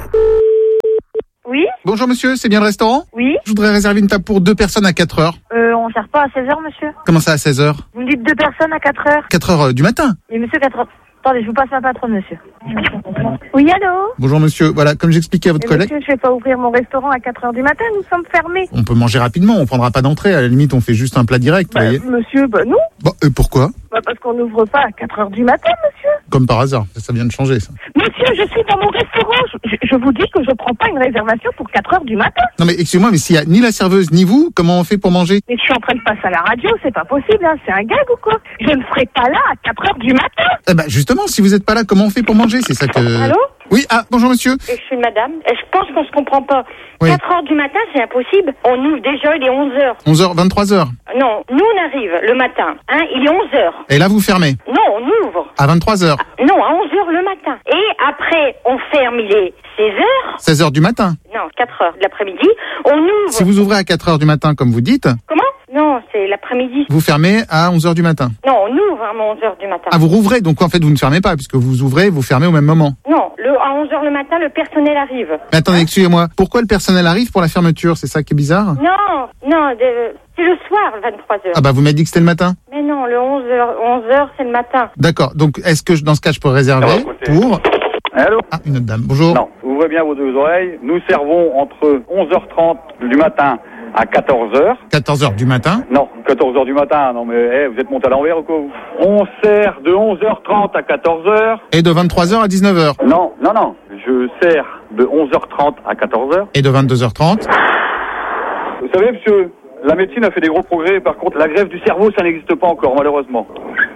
Oui? Bonjour monsieur, c'est bien le restaurant? Oui? Je voudrais réserver une table pour deux personnes à quatre heures. Euh, on sert pas à seize heures, monsieur? Comment ça à seize heures? Vous me dites deux personnes à quatre heures? quatre heures du matin. Mais monsieur, quatre heures... Attendez, je vous passe ma patronne, monsieur. Oui, allô? Bonjour monsieur, voilà, comme j'expliquais à votre Mais collègue, monsieur, je vais pas ouvrir mon restaurant à quatre heures du matin, nous sommes fermés. on peut manger rapidement, on prendra pas d'entrée, à la limite on fait juste un plat direct, vous Bah, voyez. monsieur, bah non. Bon, euh, pourquoi? Bah parce qu'on n'ouvre pas à quatre heures du matin, monsieur. Comme par hasard, ça vient de changer ça. Monsieur, je suis dans mon restaurant. Je, je- je vous dis que je prends pas une réservation pour quatre heures du matin. Non mais excusez-moi, mais s'il y a ni la serveuse ni vous, comment on fait pour manger? Mais je suis en train de passer à la radio, c'est pas possible, hein. C'est un gag ou quoi? Je ne serai pas là à quatre heures du matin. Eh ben justement, si vous êtes pas là, comment on fait pour manger? C'est ça que... Allô? Oui, ah, bonjour monsieur. Je suis madame. Et je pense qu'on se comprend pas. Oui. quatre heures du matin, c'est impossible. On ouvre déjà, il est onze heures. onze heures, vingt-trois heures. Non, nous on arrive le matin. Hein, il est onze heures. Et là vous fermez? Non, on ouvre. À vingt-trois heures. Non, à onze heures le matin. Et après, on ferme, il est seize heures. seize heures du matin. Non, quatre heures de l'après-midi. On ouvre. Si vous ouvrez à quatre heures du matin, comme vous dites, Comment? Non, c'est l'après-midi. vous fermez à onze heures du matin. Non, on ouvre à onze heures du matin. Ah, vous rouvrez, donc en fait vous ne fermez pas, puisque vous ouvrez, vous fermez au même moment. Non, le, à onze heures le matin, le personnel arrive. Mais attendez, excusez-moi, pourquoi le personnel arrive pour la fermeture? C'est ça qui est bizarre? Non, non, de- c'est le soir, vingt-trois heures. Ah bah vous m'avez dit que c'était le matin. Mais non, le onze heures, onze heures, c'est le matin. D'accord, donc est-ce que je- dans ce cas je peux réserver pour... Allô? Ah, une autre dame, bonjour. Non, ouvrez bien vos deux oreilles. Nous servons entre onze heures trente du matin à quatorze heures. quatorze heures du matin. Non, quatorze heures du matin. Non mais eh, vous êtes monté à l'envers ou quoi vous? On sert de onze heures trente à quatorze heures. Et de vingt-trois heures à dix-neuf heures. Non, non, non. Je sers de onze heures trente à quatorze heures. Et de vingt-deux heures trente. Vous savez, monsieur, la médecine a fait des gros progrès. Par contre, la greffe du cerveau, ça n'existe pas encore, malheureusement.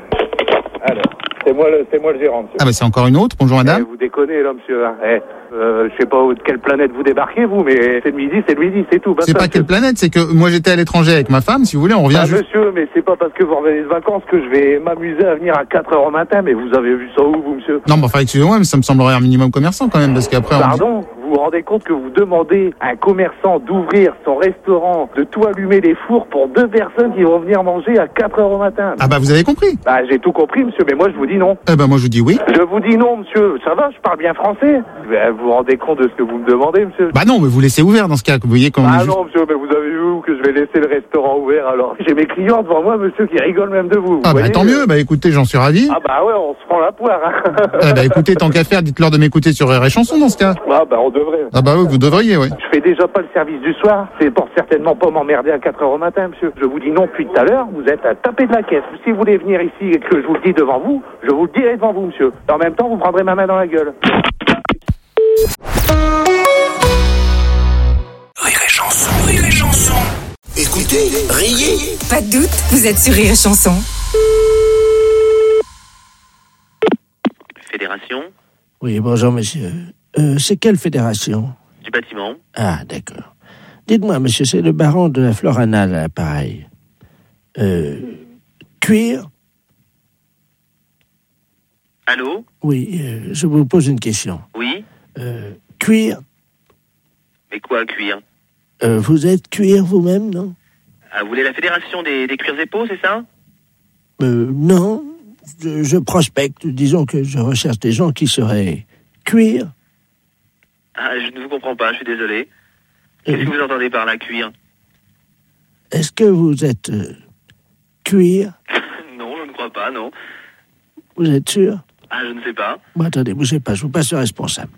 Alors, c'est moi le, c'est moi le gérant, monsieur. Ah bah c'est encore une autre, bonjour madame. Eh, vous déconnez là, monsieur. hein. Eh, euh, je sais pas de quelle planète vous débarquez, vous, mais c'est le midi, c'est le midi, c'est tout. C'est pas quelle planète, c'est que moi j'étais à l'étranger avec ma femme, si vous voulez, on revient Ah, juste... monsieur, mais c'est pas parce que vous revenez de vacances que je vais m'amuser à venir à quatre heures au matin, mais vous avez vu ça où, vous, monsieur? Non, bah enfin excusez-moi, mais ça me semblerait un minimum commerçant quand même, parce qu'après... on- Pardon? Vous vous rendez compte que vous demandez à un commerçant d'ouvrir son restaurant, de tout allumer les fours pour deux personnes qui vont venir manger à quatre heures au matin? Ah bah vous avez compris. Bah j'ai tout compris, monsieur, mais moi je vous dis non. Eh ben moi je vous dis oui. Je vous dis non, monsieur. Ça va, je parle bien français. Bah, vous vous rendez compte de ce que vous me demandez, monsieur? Bah non, mais vous laissez ouvert dans ce cas, vous voyez quand on Ah est juste... non, monsieur, mais vous avez vu où que je vais laisser le restaurant ouvert alors? J'ai mes clients devant moi, monsieur, qui rigolent même de vous. vous Ah bah voyez tant mieux, bah écoutez, j'en suis ravi. Ah bah ouais, on se prend la poire. Hein. Eh bah écoutez, tant qu'à faire, dites-leur de m'écouter sur Rire et Chanson dans ce cas. Ah bah on devrait. Ah bah oui, vous devriez, oui. Je fais déjà pas le service du soir, c'est pour certainement pas m'emmerder à quatre heures au matin, monsieur. Je vous dis non depuis tout à l'heure, vous êtes à taper de la caisse. Si vous voulez venir ici et que je vous le dis devant vous, je vous le dirai devant vous, monsieur. Et en même temps, vous prendrez ma main dans la gueule. Rire et chanson, rire et chanson. Écoutez, riez. Pas de doute, vous êtes sur Rire et Chanson. Fédération Oui, bonjour monsieur. Euh, c'est quelle fédération? du bâtiment. Ah, d'accord. Dites-moi, monsieur, c'est le baron de la Floranale à l'appareil. Euh, cuir? Allô? Oui, euh, je vous pose une question. Oui? Euh, cuir? Mais quoi, cuir? Euh, vous êtes cuir vous-même, non? Ah, vous voulez la fédération des, des cuirs épaux, c'est ça? Euh, non. Je, je prospecte. Disons que je recherche des gens qui seraient cuir. Ah, je ne vous comprends pas, je suis désolé. Qu'est-ce que vous entendez par là, cuir? Est-ce que vous êtes euh, cuir? Non, je ne crois pas, non. Vous êtes sûr? Ah, je ne sais pas. Bon, attendez, bougez pas, je vous passe le responsable.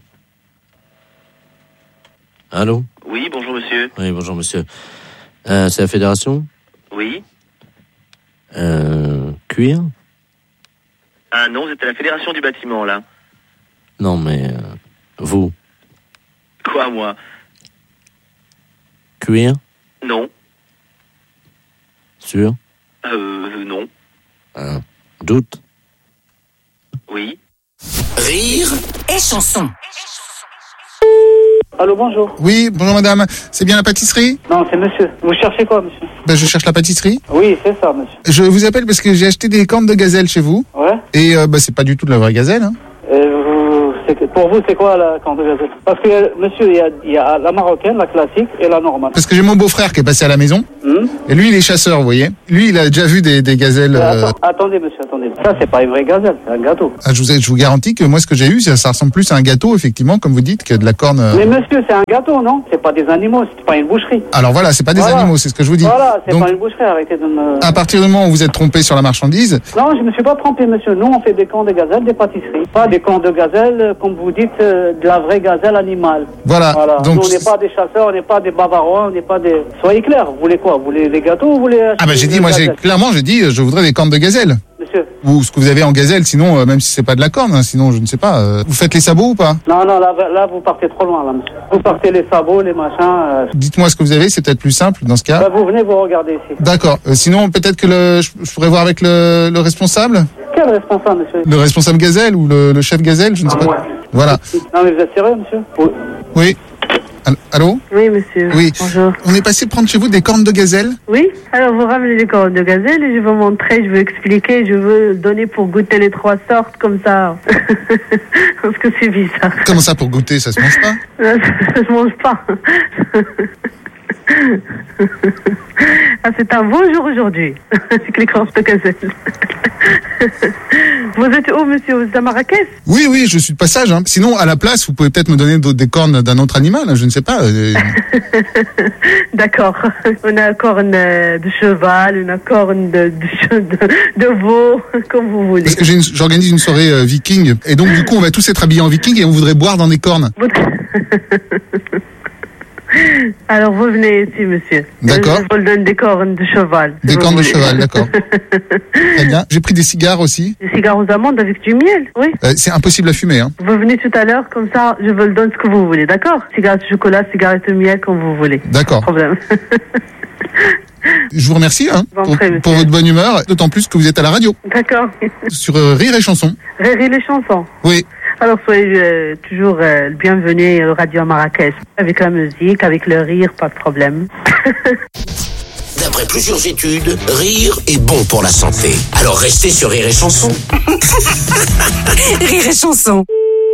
Allô? Oui, bonjour monsieur. Oui, bonjour monsieur. Euh, c'est la fédération? Oui? Euh, cuir? Ah non, vous êtes à la fédération du bâtiment, là. Non, mais euh, vous? Quoi, moi? Cuir? Non. Sûr? Euh, non. Un doute? Oui. Rire et chanson. Allô, bonjour. Oui, bonjour madame. C'est bien la pâtisserie? Non, c'est monsieur. Vous cherchez quoi, monsieur? Ben, je cherche la pâtisserie. Oui, c'est ça, monsieur. Je vous appelle parce que j'ai acheté des cornes de gazelle chez vous. Ouais. Et euh, bah, c'est pas du tout de la vraie gazelle. Hein. C'est que- Pour vous, c'est quoi la corne de gazelle? Parce que, euh, monsieur, il y, a, il y a la marocaine, la classique et la normale. Parce que j'ai mon beau-frère qui est passé à la maison. Hmm Et lui, il est chasseur, vous voyez. Lui, il a déjà vu des, des gazelles. euh, Attends- Attendez, monsieur, attendez. Ça, c'est pas une vraie gazelle, c'est un gâteau. ah, je, vous, ai- je vous garantis que moi, ce que j'ai eu, ça, ça ressemble plus à un gâteau, effectivement, comme vous dites, que de la corne. euh. Mais monsieur, c'est un gâteau, non? C'est pas des animaux, c'est pas une boucherie. Alors voilà, c'est pas des Voilà. animaux, c'est ce que je vous dis. Voilà, c'est Donc, pas une boucherie, arrêtez de me... à partir du moment où vous êtes trompé sur la marchandise, Non, je me suis pas trompé, monsieur. Nous, on fait des camps de gazelle, des pâtisseries. Pas des camps de gazelle, euh, comme vous dites, euh, de la vraie gazelle animale. Voilà, donc- Nous, on n'est pas des chasseurs, on n'est pas des bavarois, on n'est pas des... Soyez clair, vous voulez quoi? Vous voulez des gâteaux ou vous voulez... ah bah j'ai dit, moi, j'ai clairement, j'ai dit, euh, je voudrais des cornes de gazelle. Monsieur. Ou ce que vous avez en gazelle, sinon, euh, même si c'est pas de la corne, hein, sinon, je ne sais pas. euh, vous faites les sabots ou pas? Non, non, là, là, vous partez trop loin, là, monsieur. Vous partez les sabots, les machins... euh, Dites-moi ce que vous avez, c'est peut-être plus simple dans ce cas. bah, vous venez vous regarder ici. D'accord. Euh, sinon, peut-être que le, je, je pourrais voir avec le, le responsable, Quel responsable, monsieur? le responsable gazelle ou le, le chef gazelle, je ne sais pas. Voilà. Non, mais vous êtes sérieux, monsieur? Oui. Oui. Al- Allô? Oui, monsieur. Oui. Bonjour. On est passé prendre chez vous des cornes de gazelle. Oui, alors vous ramenez les cornes de gazelle et je vais montrer, je vais expliquer, je veux donner pour goûter les trois sortes comme ça. Parce que c'est bizarre. Comment ça pour goûter? Ça se mange pas? Ça se mange pas. Ah, c'est un beau jour aujourd'hui, avec les cornes de gazelle. Vous êtes où, monsieur? Vous êtes à Marrakech? Oui, oui, je suis de passage. Hein. Sinon, à la place, vous pouvez peut-être me donner d'autres- des cornes d'un autre animal. hein, Je ne sais pas. euh, D'accord. On a une corne euh, de cheval, une corne de, de, che- de, de veau, comme vous voulez. Parce que j'ai une- j'organise une soirée euh, viking. Et donc, du coup, on va tous être habillés en viking et on voudrait boire dans des cornes. Alors, vous venez ici, monsieur. D'accord. Je vous donne des cornes de cheval. si Des vous cornes de voulez. cheval, d'accord. Très bien. J'ai pris des cigares aussi. Des cigares aux amandes avec du miel, oui. Euh, c'est impossible à fumer. Hein. Vous venez tout à l'heure, comme ça, je vous le donne ce que vous voulez, d'accord? Cigarette au chocolat, cigarette au miel, comme vous voulez. D'accord. Pas de problème. Je vous remercie hein, Bon, pour, très bien. pour votre bonne humeur, d'autant plus que vous êtes à la radio, D'accord. sur euh, Rire et Chanson. Rire les chansons. Oui. Alors, soyez euh, toujours euh, le bienvenu à la radio à Marrakech. Avec la musique, avec le rire, pas de problème. D'après plusieurs études, rire est bon pour la santé. Alors restez sur Rire et Chanson. Rire et chanson.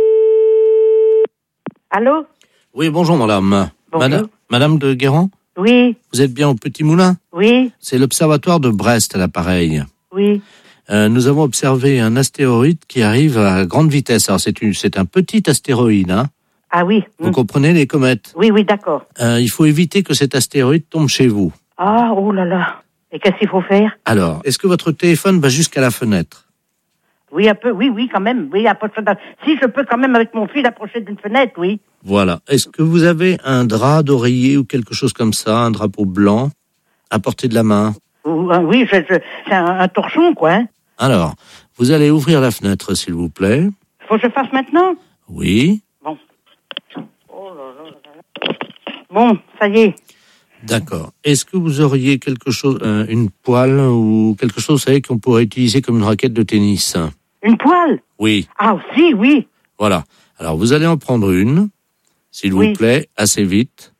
Allô? Oui, bonjour madame. Bonjour. Madame, madame de Guérand, Oui, vous êtes bien au Petit Moulin? oui, C'est l'observatoire de Brest à l'appareil. oui. Euh, nous avons observé un astéroïde qui arrive à grande vitesse. Alors c'est, une, c'est un petit astéroïde, hein. Ah oui. Vous hmm. comprenez les comètes? Oui, oui, d'accord. Euh, il faut éviter que cet astéroïde tombe chez vous. Ah, oh là là. Et qu'est-ce qu'il faut faire? Alors, est-ce que votre téléphone va jusqu'à la fenêtre? Oui, un peu, oui, oui, quand même. Oui, approcher d'un- si je peux quand même avec mon fil approcher d'une fenêtre, oui. Voilà. Est-ce que vous avez un drap d'oreiller ou quelque chose comme ça, un drapeau blanc, à portée de la main? Ou- euh, Oui, je, je- c'est un, un torchon, quoi. Hein. Alors, vous allez ouvrir la fenêtre, s'il vous plaît. Faut que je fasse maintenant? Oui. Bon. Oh là là là là. Bon, ça y est. D'accord. Est-ce que vous auriez quelque chose, euh, une poêle ou quelque chose, vous savez, qu'on pourrait utiliser comme une raquette de tennis? Une poêle? Oui. Ah, aussi, oui. Voilà. Alors, vous allez en prendre une, s'il Oui. vous plaît, assez vite.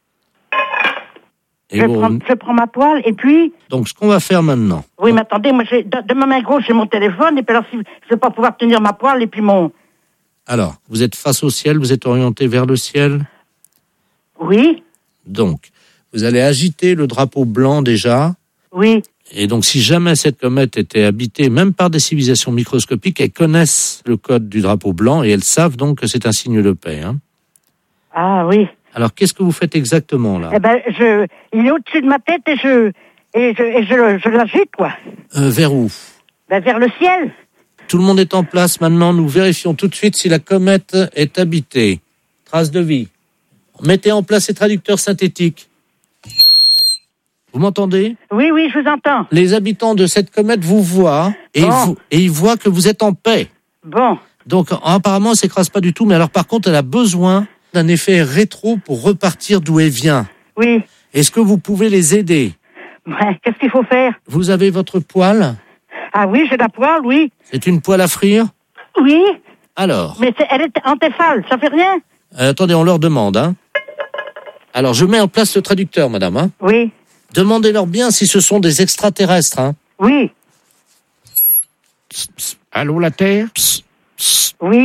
Et Je vous- prends, je prends ma poêle et puis... Donc, ce qu'on va faire maintenant, Oui, mais attendez, moi, j'ai, de, de ma main gauche, j'ai mon téléphone, et puis alors, si je vais pas pouvoir tenir ma poêle, et puis mon... alors, vous êtes face au ciel, vous êtes orienté vers le ciel. Oui, Donc, vous allez agiter le drapeau blanc déjà. oui. Et donc, si jamais cette comète était habitée, même par des civilisations microscopiques, elles connaissent le code du drapeau blanc et elles savent donc que c'est un signe de paix. Hein. Ah, oui. Alors, qu'est-ce que vous faites exactement là? Eh ben, je... Il est au-dessus de ma tête, et je... Et je, et je, je l'agite, quoi. euh, Vers où? Ben, vers le ciel. Tout le monde est en place maintenant. Nous vérifions tout de suite si la comète est habitée. Trace de vie. Mettez en place ces traducteurs synthétiques. Vous m'entendez? Oui, oui, je vous entends. Les habitants de cette comète vous voient et, Bon. ils, vous- et ils voient que vous êtes en paix. Bon. Donc apparemment, elle s'écrase pas du tout, mais alors par contre, elle a besoin d'un effet rétro pour repartir d'où elle vient. Oui. Est-ce que vous pouvez les aider? Ouais, qu'est-ce qu'il faut faire? Vous avez votre poêle? Ah oui, j'ai la poêle, oui. C'est une poêle à frire? Oui. Alors, Mais c'est, elle est en Tefal, ça fait rien? euh, attendez, on leur demande. Hein. Alors, je mets en place le traducteur, madame. Hein. Oui. Demandez-leur bien si ce sont des extraterrestres. Hein. Oui. Allô, la Terre? Oui.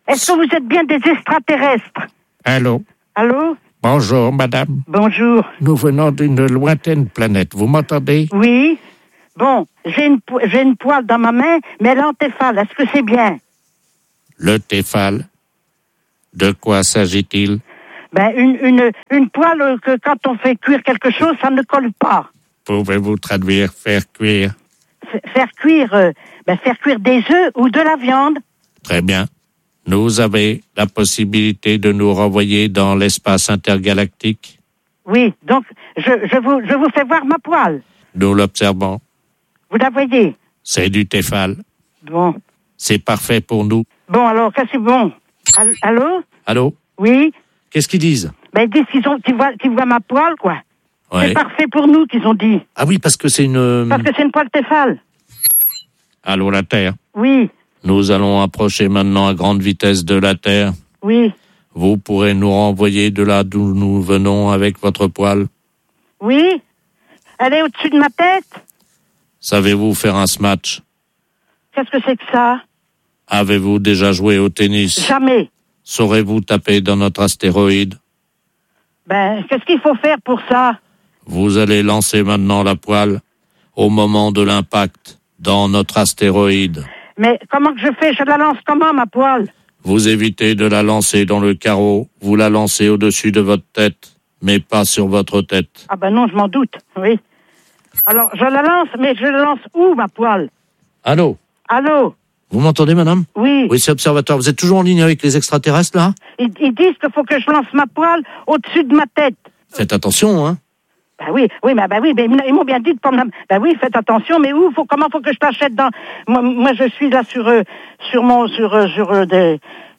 Est-ce que vous êtes bien des extraterrestres? Allô? Allô? Bonjour, madame. Bonjour. Nous venons d'une lointaine planète. Vous m'entendez? Oui. Bon, j'ai une, po- j'ai une poêle dans ma main, mais elle est en téfale. Est-ce que c'est bien? Le Tefal. De quoi s'agit-il? Ben, une, une, une poêle que quand on fait cuire quelque chose, ça ne colle pas. Pouvez-vous traduire faire cuire? F- faire cuire, euh, ben, faire cuire des œufs ou de la viande. Très bien. Vous avez la possibilité de nous renvoyer dans l'espace intergalactique? Oui, donc, je, je, vous, je vous fais voir ma poêle. Nous l'observons. Vous la voyez? C'est du Tefal. Bon. C'est parfait pour nous. Bon, alors, qu'est-ce que bon? All- Allô? Allô? Oui? Qu'est-ce qu'ils disent? Ben, ils disent qu'ils ont, qu'ils voient, qu'ils voient ma poêle, quoi. Ouais. C'est parfait pour nous, qu'ils ont dit. Ah oui, parce que c'est une... Parce que c'est une poêle Tefal. Allô, la Terre? Oui, Nous allons approcher maintenant à grande vitesse de la Terre. oui, Vous pourrez nous renvoyer de là d'où nous venons avec votre poêle. oui. Elle est au-dessus de ma tête. Savez-vous faire un smash? Qu'est-ce que c'est que ça? Avez-vous déjà joué au tennis? Jamais. Saurez-vous taper dans notre astéroïde? Ben, qu'est-ce qu'il faut faire pour ça? Vous allez lancer maintenant la poêle au moment de l'impact dans notre astéroïde. Mais comment que je fais? Je la lance comment, ma poêle? Vous évitez de la lancer dans le carreau. Vous la lancez au-dessus de votre tête, mais pas sur votre tête. Ah ben non, je m'en doute, oui. Alors, je la lance, mais je la lance où, ma poêle? Allô? Allô? Vous m'entendez, madame? Oui. Oui, c'est Observatoire. Vous êtes toujours en ligne avec les extraterrestres, là? Ils, ils disent qu'il faut que je lance ma poêle au-dessus de ma tête. Faites attention, hein? Ben oui, oui, mais ben oui, ben, ils m'ont bien dit de prendre la... Ben oui, faites attention, mais où, faut, comment faut que je t'achète dans... Moi, moi, je suis là sur, euh, sur mon, sur, euh, sur euh, des...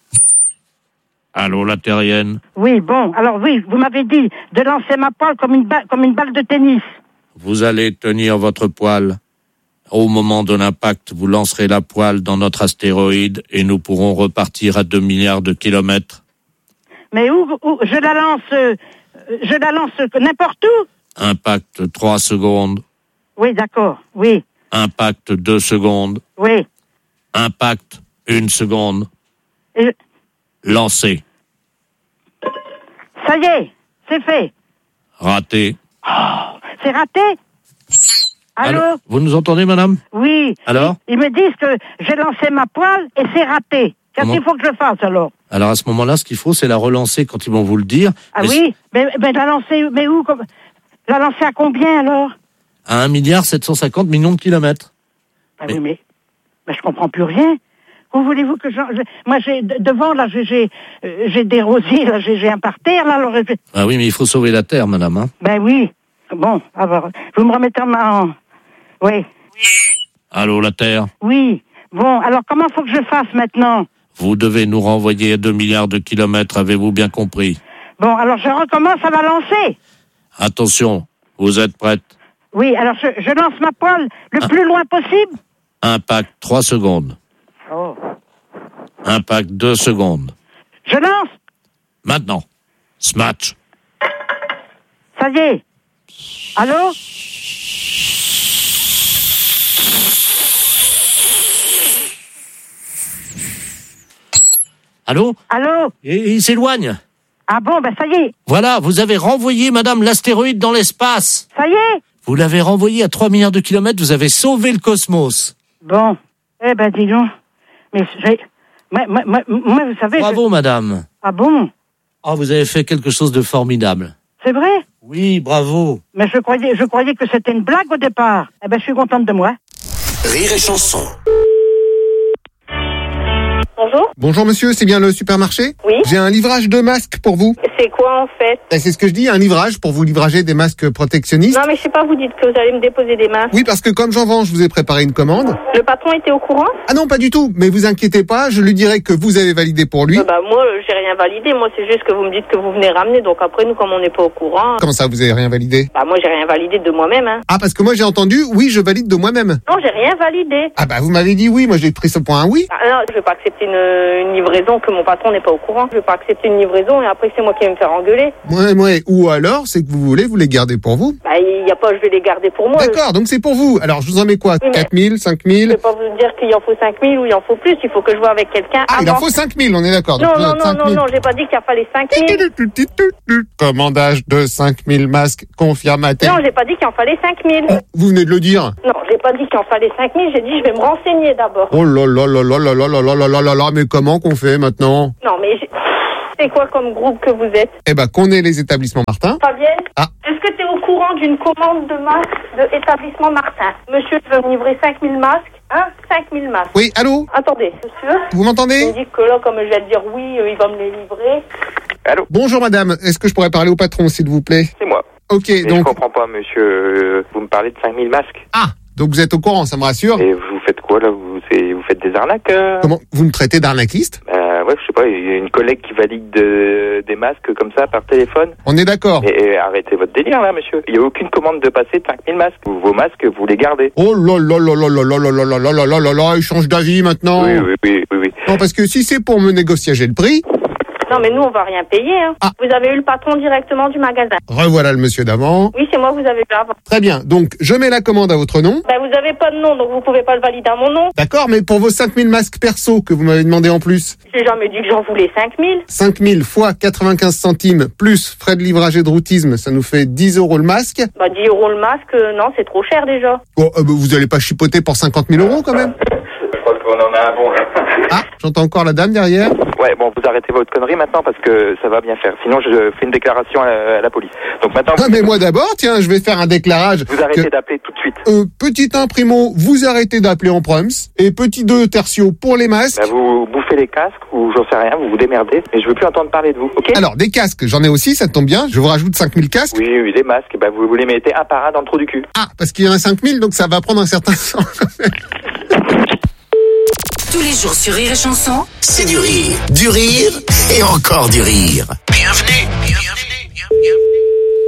Allô, la terrienne? Oui, bon, alors oui, vous m'avez dit de lancer ma poêle comme une, ba- comme une balle de tennis. Vous allez tenir votre poêle. Au moment de l'impact, vous lancerez la poêle dans notre astéroïde et nous pourrons repartir à deux milliards de kilomètres. Mais où, où je la lance, euh, je la lance n'importe où? Impact trois secondes. Oui, d'accord, oui, Impact deux secondes. oui. Impact une seconde. Et Lancé. ça y est, c'est fait. Raté. C'est raté? Allô? Vous nous entendez, madame? Oui. Alors? Ils, ils me disent que j'ai lancé ma poêle et c'est raté. Qu'est-ce Comment? qu'il faut que je fasse alors? Alors, à ce moment-là, ce qu'il faut, c'est la relancer quand ils vont vous le dire. Ah Mais oui? Mais, mais la lancer, mais où? comme- La lancer à combien alors? À un milliard sept cent cinquante millions de kilomètres. Ah oui, mais, mais je comprends plus rien. Où voulez-vous que je... je- moi, j'ai de- devant, là, j'ai j'ai euh, j'ai des rosiers, là, j'ai j'ai un parterre, là, alors... je- Ah oui, mais il faut sauver la Terre, madame, hein? Ben oui. Bon, alors, vous me remettez en... en- Oui, Allô, la Terre? oui. Bon, alors, comment faut que je fasse maintenant? Vous devez nous renvoyer à deux milliards de kilomètres, avez-vous bien compris? Bon, alors, je recommence à la lancer. Attention, vous êtes prête? Oui, alors, je, je lance ma poêle le plus loin possible. Impact trois secondes. Oh. Impact deux secondes. Je lance. Maintenant. Smash. Ça y est. Allô? Allô? Allô? Et il s'éloigne. Ah bon, ben ça y est. Voilà, vous avez renvoyé, madame, l'astéroïde dans l'espace. Ça y est. Vous l'avez renvoyé à trois milliards de kilomètres, vous avez sauvé le cosmos. Bon. Eh ben, dis donc. Mais j'ai... Moi, moi, moi, moi, vous savez... Bravo, je- madame. Ah bon? Oh, vous avez fait quelque chose de formidable. C'est vrai? Oui, bravo. Mais je croyais, je croyais que c'était une blague au départ. Eh ben, je suis contente de moi. Rire et chanson. Bonjour. Bonjour monsieur, c'est bien le supermarché? Oui. J'ai un livrage de masques pour vous. C'est quoi en fait? Et c'est ce que je dis, un livrage pour vous livrager des masques protectionnistes. Non mais je sais pas, vous dites que vous allez me déposer des masques. Oui, parce que comme j'en vends, je vous ai préparé une commande. Le patron était au courant? Ah non, pas du tout, mais vous inquiétez pas, je lui dirai que vous avez validé pour lui. Euh, Bah moi euh, j'ai rien validé, moi c'est juste que vous me dites que vous venez ramener, donc après nous comme on n'est pas au courant... Comment ça, vous avez rien validé? Bah moi j'ai rien validé de moi-même hein. Ah, parce que moi j'ai entendu, oui, je valide de moi-même. Non j'ai rien validé. Ah bah vous m'avez dit oui, moi j'ai pris ce point un oui. Ah, non, je vais pas accepter une, une livraison que mon patron n'est pas au courant. Je vais pas accepter une livraison et après c'est moi qui vais me faire engueuler. Ouais, ouais. Ou alors, c'est que vous voulez, vous les gardez pour vous. Bah il il y a pas, je vais les garder pour moi. D'accord, donc c'est pour vous. Alors, je vous en mets quoi? Oui, mais- quatre mille, cinq Je mille? vais pas vous dire qu'il en faut cinq mille ou il en faut plus. Il faut que je vois avec quelqu'un. Ah, il en avant. faut cinq mille, on est d'accord. Non, Donc, non, euh, non, cinq non, mille. non, j'ai pas dit qu'il en fallait cinq mille. Commandage de cinq mille masques confirmatés. Non, j'ai pas dit qu'il en fallait cinq mille. Vous venez de le dire. Non, j'ai pas dit qu'il en fallait cinq mille. J'ai dit je vais me renseigner d'abord. Oh là là là là là là là là là là là là, mais comment qu'on fait maintenant? Non, mais j'ai- c'est quoi comme groupe que vous êtes? Eh ben, qu'on ait les établissements Martin. Fabienne, Ah. est-ce que tu es au courant d'une commande de masques de établissement Martin? Monsieur veut me livrer cinq mille masques, hein? cinq mille masques. Oui, allô? Attendez, monsieur. Vous m'entendez? Il me dit que là, comme je vais te dire oui, euh, il va me les livrer. Allô? Bonjour madame, est-ce que je pourrais parler au patron s'il vous plaît? C'est moi. Ok, Mais donc... je comprends pas, monsieur. Euh, Vous me parlez de cinq mille masques. Ah, donc vous êtes au courant, ça me rassure. Et vous faites quoi, là? Vous, c'est- vous faites des arnaques euh Comment? Vous me traitez d'arnaquiste? Euh, ouais, je sais pas, il y a une collègue qui valide de- des masques comme ça par téléphone. On est d'accord. Mais euh, arrêtez votre délire, là, monsieur. Il n'y a aucune commande de passer de cinq mille masques. Vos masques, vous les gardez. Oh là là là là là là là là là là là là là là, il change d'avis maintenant. Oui, oui, oui, oui, oui. Non, parce que si c'est pour me négocier le prix, Non, mais nous, on va rien payer. Hein. Vous avez eu le patron directement du magasin. revoilà le monsieur d'avant. Oui, c'est moi que vous avez eu avant. Très bien, donc je mets la commande à votre nom. Ben, vous avez pas de nom, donc vous pouvez pas le valider à mon nom. D'accord, mais pour vos cinq mille masques perso que vous m'avez demandé en plus, J'ai jamais dit que j'en voulais cinq mille. cinq mille fois quatre-vingt-quinze centimes plus frais de livrage et de routisme, ça nous fait dix euros le masque. Bah, dix euros le masque, euh, non, c'est trop cher déjà. Bon, euh, bah, vous allez pas chipoter pour cinquante mille euros quand même? Je crois qu'on en a un bon, là. Ah, j'entends encore la dame derrière. Ouais, bon, vous arrêtez votre connerie maintenant parce que ça va bien faire. Sinon, je fais une déclaration à la, à la police. Donc maintenant... Ah, mais moi d'abord, tiens, je vais faire un déclarage. Vous arrêtez que- d'appeler tout de suite. Euh, petit un primo, vous arrêtez d'appeler en proms. Et petit deux tertio pour les masques. Bah, vous bouffez les casques ou j'en sais rien, vous vous démerdez. Mais je veux plus entendre parler de vous, ok? Alors, des casques, j'en ai aussi, ça tombe bien. Je vous rajoute cinq mille casques. Oui, oui, les masques, bah, vous, vous les mettez un par un dans le trou du cul. Ah, parce qu'il y en a cinq mille, donc ça va prendre un certain temps. Tous les jours sur Rire et Chanson, C'est du rire, du rire et encore du rire. Bienvenue, bienvenue, bienvenue.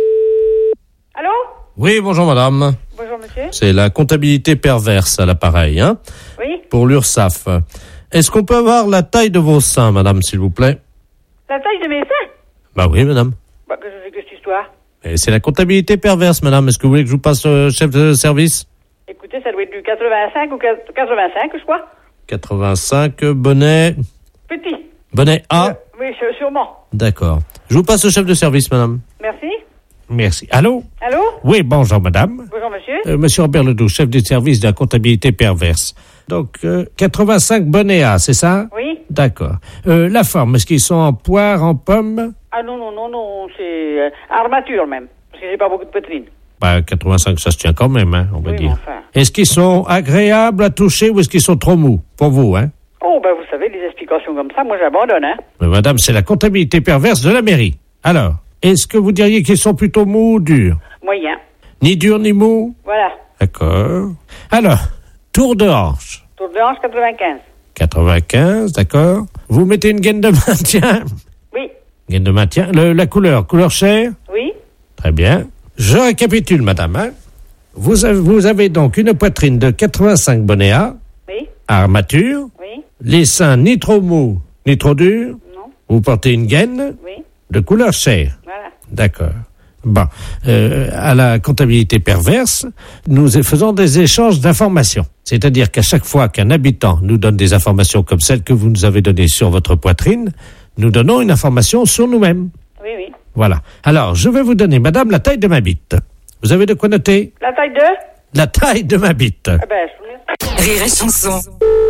Allô? Oui, bonjour madame. Bonjour, monsieur. C'est la comptabilité perverse à l'appareil, hein, Oui? pour l'URSSAF. Est-ce qu'on peut avoir la taille de vos seins, madame, s'il vous plaît? La taille de mes seins? Bah oui, madame. Bah, que je fais que cette histoire. Et c'est la comptabilité perverse, madame. Est-ce que vous voulez que je vous passe euh, chef de service? Écoutez, ça doit être du quatre-vingt-cinq ou quatre-vingt-cinq, je crois. quatre-vingt-cinq, bonnet... Petit. Bonnet A? Oui, sûrement. D'accord. Je vous passe au chef de service, madame. Merci. Merci. Allô? Allô? Oui, bonjour, madame. Bonjour, monsieur. Euh, Monsieur Robert Ledoux, chef du service de la comptabilité perverse. Donc, euh, quatre-vingt-cinq bonnets A, c'est ça? Oui. D'accord. Euh, la forme, est-ce qu'ils sont en poire, en pomme? Ah non, non, non, non, c'est euh, armature même. Parce que j'ai pas beaucoup de poitrine. Bah, quatre-vingt-cinq, ça se tient quand même, hein, on va Oui, dire. mais enfin. Est-ce qu'ils sont agréables à toucher ou est-ce qu'ils sont trop mous? Pour vous, hein? Oh, ben vous savez, les explications comme ça, moi j'abandonne, hein. Mais madame, c'est la comptabilité perverse de la mairie. Alors, est-ce que vous diriez qu'ils sont plutôt mous ou durs? Moyen. Ni durs ni mous? Voilà. D'accord. Alors, tour de hanche. Tour de hanche quatre-vingt-quinze. quatre-vingt-quinze, d'accord. Vous mettez une gaine de maintien? Oui. Gaine de maintien. Le- la couleur, couleur chair? Oui. Très bien. Je récapitule, madame. Hein. Vous, avez, vous avez donc une poitrine de quatre-vingt-cinq bonnets A, Oui. armature, Oui. les seins ni trop mous, ni trop durs. Non. Vous portez une gaine Oui. de couleur chair. Voilà. D'accord. Bon, euh, à la comptabilité perverse, nous faisons des échanges d'informations. C'est-à-dire qu'à chaque fois qu'un habitant nous donne des informations comme celles que vous nous avez données sur votre poitrine, nous donnons une information sur nous-mêmes. Oui, oui. Voilà. Alors, je vais vous donner, madame, la taille de ma bite. Vous avez de quoi noter? La taille de? La taille de ma bite. Ah ben, je... Rire et Chanson.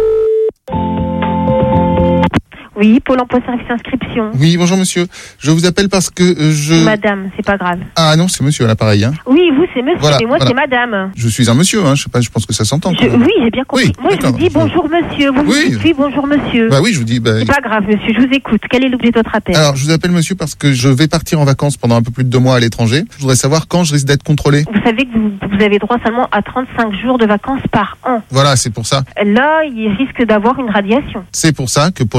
Oui, Pôle emploi service inscription. Oui, bonjour monsieur. Je vous appelle parce que euh, je... Madame, c'est pas grave. Ah non, c'est monsieur à l'appareil. Hein. Oui, vous c'est monsieur, Voilà, mais moi voilà. c'est madame. Je suis un monsieur, hein. je sais pas, je pense que ça s'entend. Je- oui, j'ai bien compris. Oui, moi je vous d'accord, dis je- bonjour monsieur, vous Oui. me dites oui, bonjour monsieur. Bah oui, je vous dis... Bah, C'est pas grave monsieur, je vous écoute. Quel est l'objet de votre appel? Alors, je vous appelle monsieur parce que je vais partir en vacances pendant un peu plus de deux mois à l'étranger. Je voudrais savoir quand je risque d'être contrôlé. Vous savez que vous, vous avez droit seulement à trente-cinq jours de vacances par an. Voilà, c'est pour ça. Là, il risque d'avoir une radiation. C'est pour ça que pour éviter le radiation,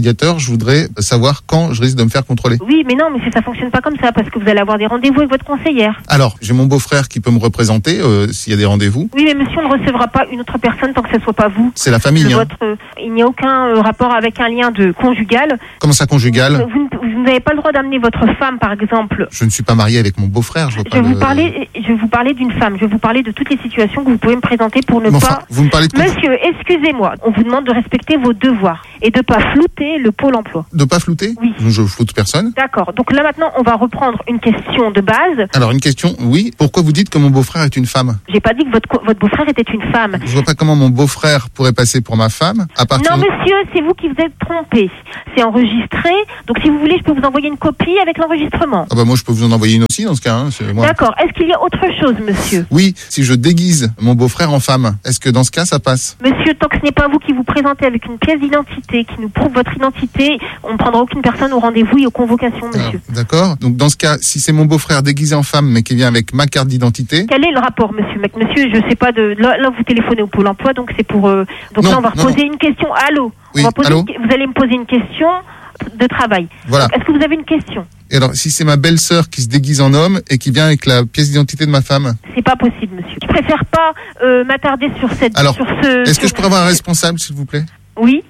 investigateur, je voudrais savoir quand je risque de me faire contrôler. Oui, mais non, monsieur, ça fonctionne pas comme ça, parce que vous allez avoir des rendez-vous avec votre conseillère. Alors, j'ai mon beau-frère qui peut me représenter euh, s'il y a des rendez-vous. Oui, mais monsieur, on ne recevra pas une autre personne tant que ce soit pas vous. C'est la famille, Que hein. votre, euh, il n'y a aucun euh, rapport avec un lien de conjugal. Comment ça, conjugal? Vous, ne- vous n'avez pas le droit d'amener votre femme, par exemple. Je ne suis pas marié avec mon beau-frère, je vois Je pas vais vous le- parler, je vais vous parler d'une femme. Je vais vous parler de toutes les situations que vous pouvez me présenter pour ne Mais pas. enfin, vous me parlez de conf- Monsieur, excusez-moi. On vous demande de respecter vos devoirs et de pas flouter le pôle emploi. De pas flouter? Oui. Je floute personne. D'accord. Donc là maintenant, on va reprendre une question de base. Alors, une question, oui. Pourquoi vous dites que mon beau-frère est une femme? J'ai pas dit que votre co- votre beau-frère était une femme. Je vois pas comment mon beau-frère pourrait passer pour ma femme à partir Non, de... monsieur, c'est vous qui vous êtes trompé. C'est enregistré. Donc si vous voulez, je peux vous envoyer une copie avec l'enregistrement. Ah bah moi, je peux vous en envoyer une aussi dans ce cas. Hein, c'est moi. D'accord. Est-ce qu'il y a autre chose, monsieur? Oui, si je déguise mon beau-frère en femme, est-ce que dans ce cas, ça passe? Monsieur, tant que ce n'est pas vous qui vous présentez avec une pièce d'identité qui nous prouve votre identité, on ne prendra aucune personne au rendez-vous et aux convocations, monsieur. D'accord. Donc dans ce cas, si c'est mon beau-frère déguisé en femme, mais qui vient avec ma carte d'identité... Quel est le rapport, monsieur? Mec, monsieur, je sais pas de. Là, là, vous téléphonez au Pôle emploi, donc c'est pour. euh, Donc Non, là, on va non, reposer une question. Allô. Oui, On va poser allô une- Vous allez me poser une question de travail. Voilà. Donc, est-ce que vous avez une question? Et alors, si c'est ma belle-sœur qui se déguise en homme et qui vient avec la pièce d'identité de ma femme... C'est pas possible, monsieur. Je préfère pas euh, m'attarder sur cette. Alors, sur ce. est-ce que sur- je pourrais avoir un responsable, s'il vous plaît? Oui.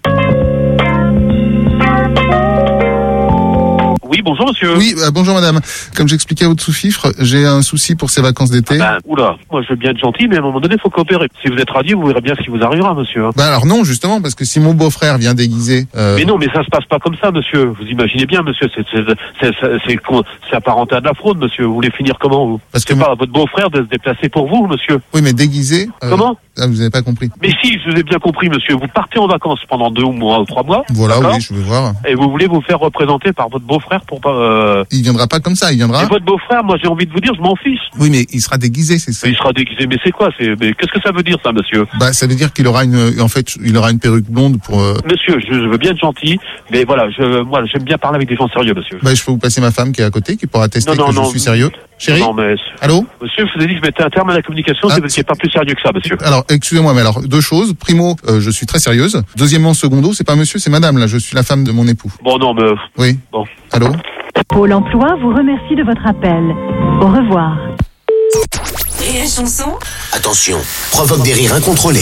Oui, bonjour monsieur. Oui, euh, bonjour madame. Comme j'expliquais à votre sous-fifre, j'ai un souci pour ces vacances d'été. Ben, oula, moi je veux bien être gentil, mais à un moment donné, il faut coopérer. Si vous êtes radieux, vous verrez bien ce qui vous arrivera, monsieur. hein. Bah alors non, justement, parce que si mon beau-frère vient déguisé... euh, Mais non, mais ça se passe pas comme ça, monsieur. Vous imaginez bien, monsieur, c'est c'est c'est c'est c'est con- c'est apparenté à de la fraude, monsieur. Vous voulez finir comment, vous? Parce que C'est pas à votre beau-frère de se déplacer pour vous, monsieur. Oui, mais déguisé... euh, Comment? Ah, vous n'avez pas compris. Mais si, je vous ai bien compris, monsieur. Vous partez en vacances pendant deux mois ou trois mois. Voilà, d'accord oui, je veux voir. Et vous voulez vous faire représenter par votre beau-frère pour pas. Euh... Il viendra pas comme ça, il viendra... Et votre beau-frère, moi j'ai envie de vous dire, je m'en fiche. Oui, mais il sera déguisé, c'est ça. Mais il sera déguisé, mais c'est quoi? C'est mais qu'est-ce que ça veut dire, ça, monsieur? Bah, ça veut dire qu'il aura une, en fait, il aura une perruque blonde pour. euh, Monsieur, je, je veux bien être gentil, mais voilà, je, moi, j'aime bien parler avec des gens sérieux, monsieur. Bah, je peux vous passer ma femme qui est à côté, qui pourra tester Non, non, que non. je suis sérieux. Chérie. Non, mais. Allô. Monsieur, je vous ai dit que je mettais un terme à la communication, Ah, c'est parce qu'il n'est pas plus sérieux que ça, monsieur. Alors, excusez-moi, mais alors deux choses. Primo, euh, je suis très sérieuse. Deuxièmement, secondo, c'est pas monsieur, c'est madame. Là, je suis la femme de mon époux. Bon, non, mais. Oui. Bon. Allô. Pôle emploi vous remercie de votre appel. Au revoir. Rire et chanson. Attention, provoque des rires incontrôlés.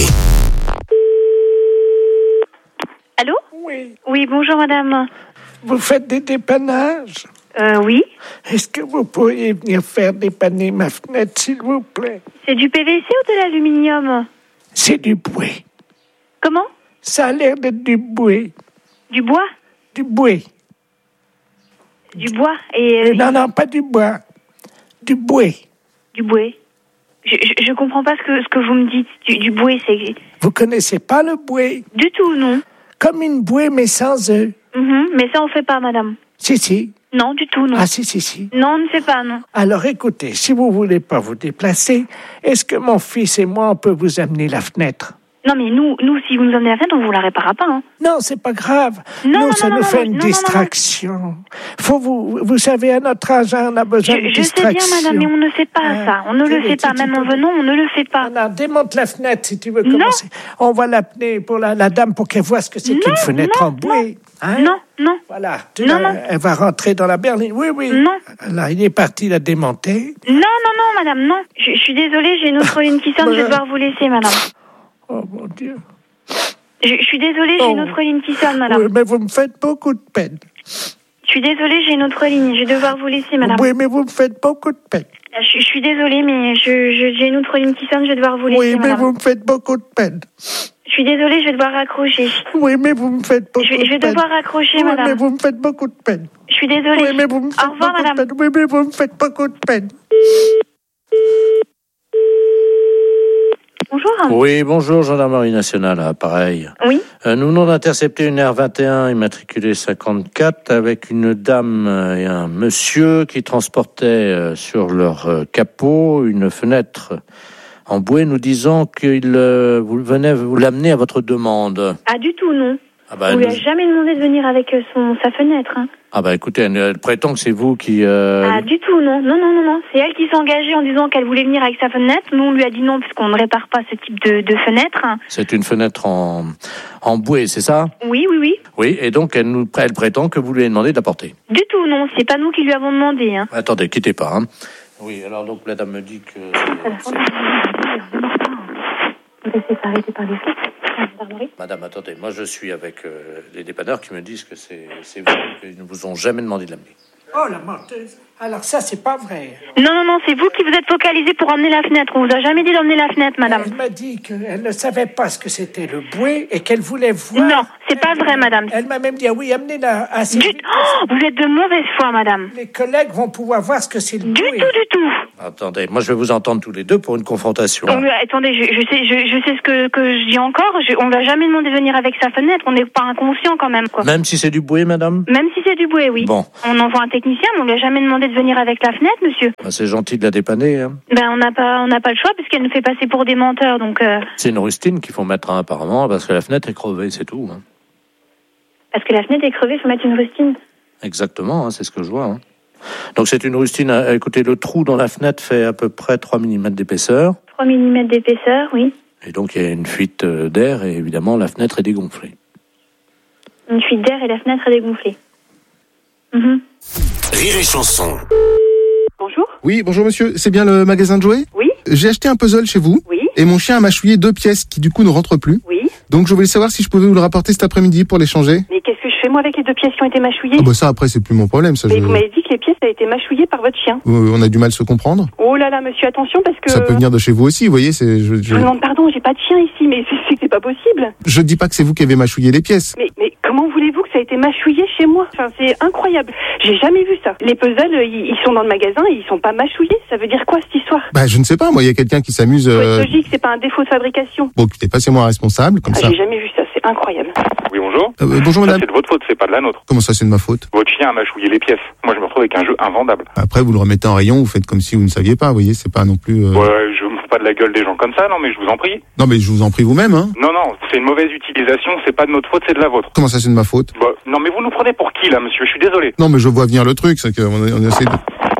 Allô? Oui. Oui, bonjour madame. Vous faites des dépannages? Euh, oui. Est-ce que vous pourriez venir faire dépanner ma fenêtre, s'il vous plaît? C'est du P V C ou de l'aluminium? C'est du bouet. Comment? Ça a l'air d'être du bouet. Du bois? Du bouet. Du bois et... Euh, non, non, pas du bois. Du bouet. Du bouet. Je, je, je comprends pas ce que, ce que vous me dites. Du, du bouet, c'est... Vous connaissez pas le bouet? Du tout, non. Comme une bouée, mais sans œufs. Mhm, mais ça, on fait pas, madame. Si, si. Non, du tout, non. Ah, si, si, si. Non, on ne fait pas, non. Alors écoutez, si vous voulez pas vous déplacer, est-ce que mon fils et moi, on peut vous amener la fenêtre? Non, mais nous, nous, si vous nous emmenez la fenêtre, on vous la réparera pas, hein. Non, c'est pas grave. Non, nous, non, ça non, nous non, fait non, une non, non, non, distraction. Faut vous, vous savez, à notre âge, on a besoin Je, de je sais distraction. bien, madame, mais on ne fait pas Ah, ça. On ne le tenez, fait pas. tu- tu Même en peux- venant, on ne le fait pas. Non, démonte la fenêtre si tu veux Non. commencer. On va l'appeler pour la, la dame pour qu'elle voit ce que c'est Non, qu'une fenêtre non, en bouée. Hein? Non, non. Voilà. Tu Non, la- non. Elle va rentrer dans la berline. Oui, oui. Non. Là, il est parti la démonter. Non, non, non, madame, non. Je, je suis désolée, j'ai une autre ligne qui sonne, je vais devoir vous laisser, madame. Oh, mon Dieu. Je, je suis désolée, j'ai une autre ligne qui sonne, madame. Oui, mais vous me faites beaucoup de peine. Je suis désolée, j'ai une autre ligne, je vais devoir vous laisser, madame. Oui, mais vous me faites beaucoup de peine. Je, je suis désolée, mais je, je, j'ai une autre ligne qui sonne, je vais devoir vous laisser, Oui, mais madame. vous me faites beaucoup de peine. Je suis désolée, je vais devoir raccrocher. Oui, mais vous me faites beaucoup Je vais, de je vais peine. devoir raccrocher, Oui, madame. mais vous me faites beaucoup de peine. Je suis désolée. Oui, mais vous me faites Au revoir, beaucoup madame. de peine. Oui, mais vous me faites beaucoup de peine. Bonjour. Oui, bonjour, gendarmerie nationale, ah, pareil. Oui. Euh, nous venons d'intercepter une R vingt et un immatriculée cinquante-quatre avec une dame et un monsieur qui transportaient euh, sur leur euh, capot une fenêtre en bouée, nous disant qu'il euh, vous venait vous l'amener à votre demande. Ah, du tout, non. Ah bah, On lui a nous- jamais demandé de venir avec euh, son, sa fenêtre. Hein. Ah bah écoutez, elle, elle prétend que c'est vous qui... Euh... Ah, du tout, non. Non, non, non, non. C'est elle qui s'est engagée en disant qu'elle voulait venir avec sa fenêtre. Nous, on lui a dit non, puisqu'on ne répare pas ce type de, de fenêtre. C'est une fenêtre en, en bouée, c'est ça? Oui, oui, oui. Oui, et donc elle, nous, elle prétend que vous lui avez demandé de la porter. Du tout, non. C'est pas nous qui lui avons demandé. Hein. Attendez, quittez pas. Hein. Oui, alors donc la dame me dit que... Vous laissez s'arrêter par les flics. Gendarmerie. Madame, attendez, moi je suis avec euh, les dépanneurs qui me disent que c'est, c'est vous, qu'ils ne vous ont jamais demandé de l'amener. Oh, la menteuse. Alors ça, c'est pas vrai. Non, non, non, c'est vous qui vous êtes focalisé pour emmener la fenêtre. On vous a jamais dit d'emmener la fenêtre, madame. Elle m'a dit qu'elle ne savait pas ce que c'était le bouée et qu'elle voulait voir... Non, c'est pas vrai, madame. Elle m'a même dit, ah oui, amenez-la assez Du... vite. Oh, vous êtes de mauvaise foi, madame. Les collègues vont pouvoir voir ce que c'est le Du bouée. tout, du tout. Attendez, moi je vais vous entendre tous les deux pour une confrontation. On lui a- attendez, je, je sais, je, je sais ce que, que je dis encore. Je, on lui a jamais demandé de venir avec sa fenêtre. On n'est pas inconscient quand même, quoi. Même si c'est du bouée, madame? Même si c'est du bouée, oui. Bon. On envoie un technicien, mais on lui a jamais demandé de venir avec la fenêtre, monsieur. Bah, c'est gentil de la dépanner. Hein. Ben, on n'a pas, on n'a pas le choix puisqu'elle nous fait passer pour des menteurs, donc. Euh, C'est une rustine qu'il faut mettre hein, apparemment parce que la fenêtre est crevée, c'est tout. Hein. parce que la fenêtre est crevée, faut mettre une rustine. Exactement, hein, c'est ce que je vois. Hein. Donc c'est une rustine. euh, Écoutez, le trou dans la fenêtre fait à peu près trois millimètres d'épaisseur. trois millimètres d'épaisseur, oui. Et donc il y a une fuite euh, d'air et évidemment la fenêtre est dégonflée. Une fuite d'air et la fenêtre est dégonflée. Mhm. Rire et chanson. Bonjour. Oui, bonjour monsieur. C'est bien le magasin de jouets? Oui. J'ai acheté un puzzle chez vous. Oui. Et mon chien a mâchouillé deux pièces qui du coup ne rentrent plus. Oui. Donc je voulais savoir si je pouvais vous le rapporter cet après-midi pour l'échanger. Mais qu'est-ce que je fais moi avec les deux pièces qui ont été mâchouillées? Ah bah ça après c'est plus mon problème. Ça, Mais je- vous m'avez dit que les pièces avaient été mâchouillées par votre chien. Euh, on a du mal à se comprendre. Oh là là, monsieur, attention parce que... Ça peut venir de chez vous aussi, vous voyez. C'est. Je, Je je... vous demande pardon, j'ai pas de chien ici, mais c'est c'est que c'est pas possible. je dis pas que c'est vous qui avez mâchouillé les pièces. Mais, mais comment voulez-vous que ça a été mâchouillé chez moi? Enfin, c'est incroyable. J'ai jamais vu ça. Les puzzles, ils, ils sont dans le magasin et ils sont pas mâchouillés. Ça veut dire quoi cette histoire? Bah je ne sais pas. Moi il y a quelqu'un qui s'amuse. Faut Euh... être logique, c'est pas un défaut de fabrication. Bon, écoutez, passez-moi un responsable comme Ah, ça. j'ai jamais vu ça, c'est incroyable. Oui, bonjour. Euh, bonjour Ça, madame. c'est de votre faute, c'est pas de la nôtre. Comment ça c'est de ma faute? Votre chien a mâchouillé les pièces. Moi, je me retrouve avec un jeu invendable. Après vous le remettez en rayon, vous faites comme si vous ne saviez pas. Vous voyez, c'est pas non plus. Euh... Ouais, je me fous pas de la gueule des gens comme ça, non, mais je vous en prie. Non mais je vous en prie vous-même. Hein. Non, non, c'est une mauvaise utilisation, c'est pas de notre faute, c'est de la vôtre. Comment ça c'est de ma faute? Bah, non, mais vous nous prenez pour qui, là, monsieur? Je suis désolé. Non mais je vois venir le truc, c'est qu'on on essaie de...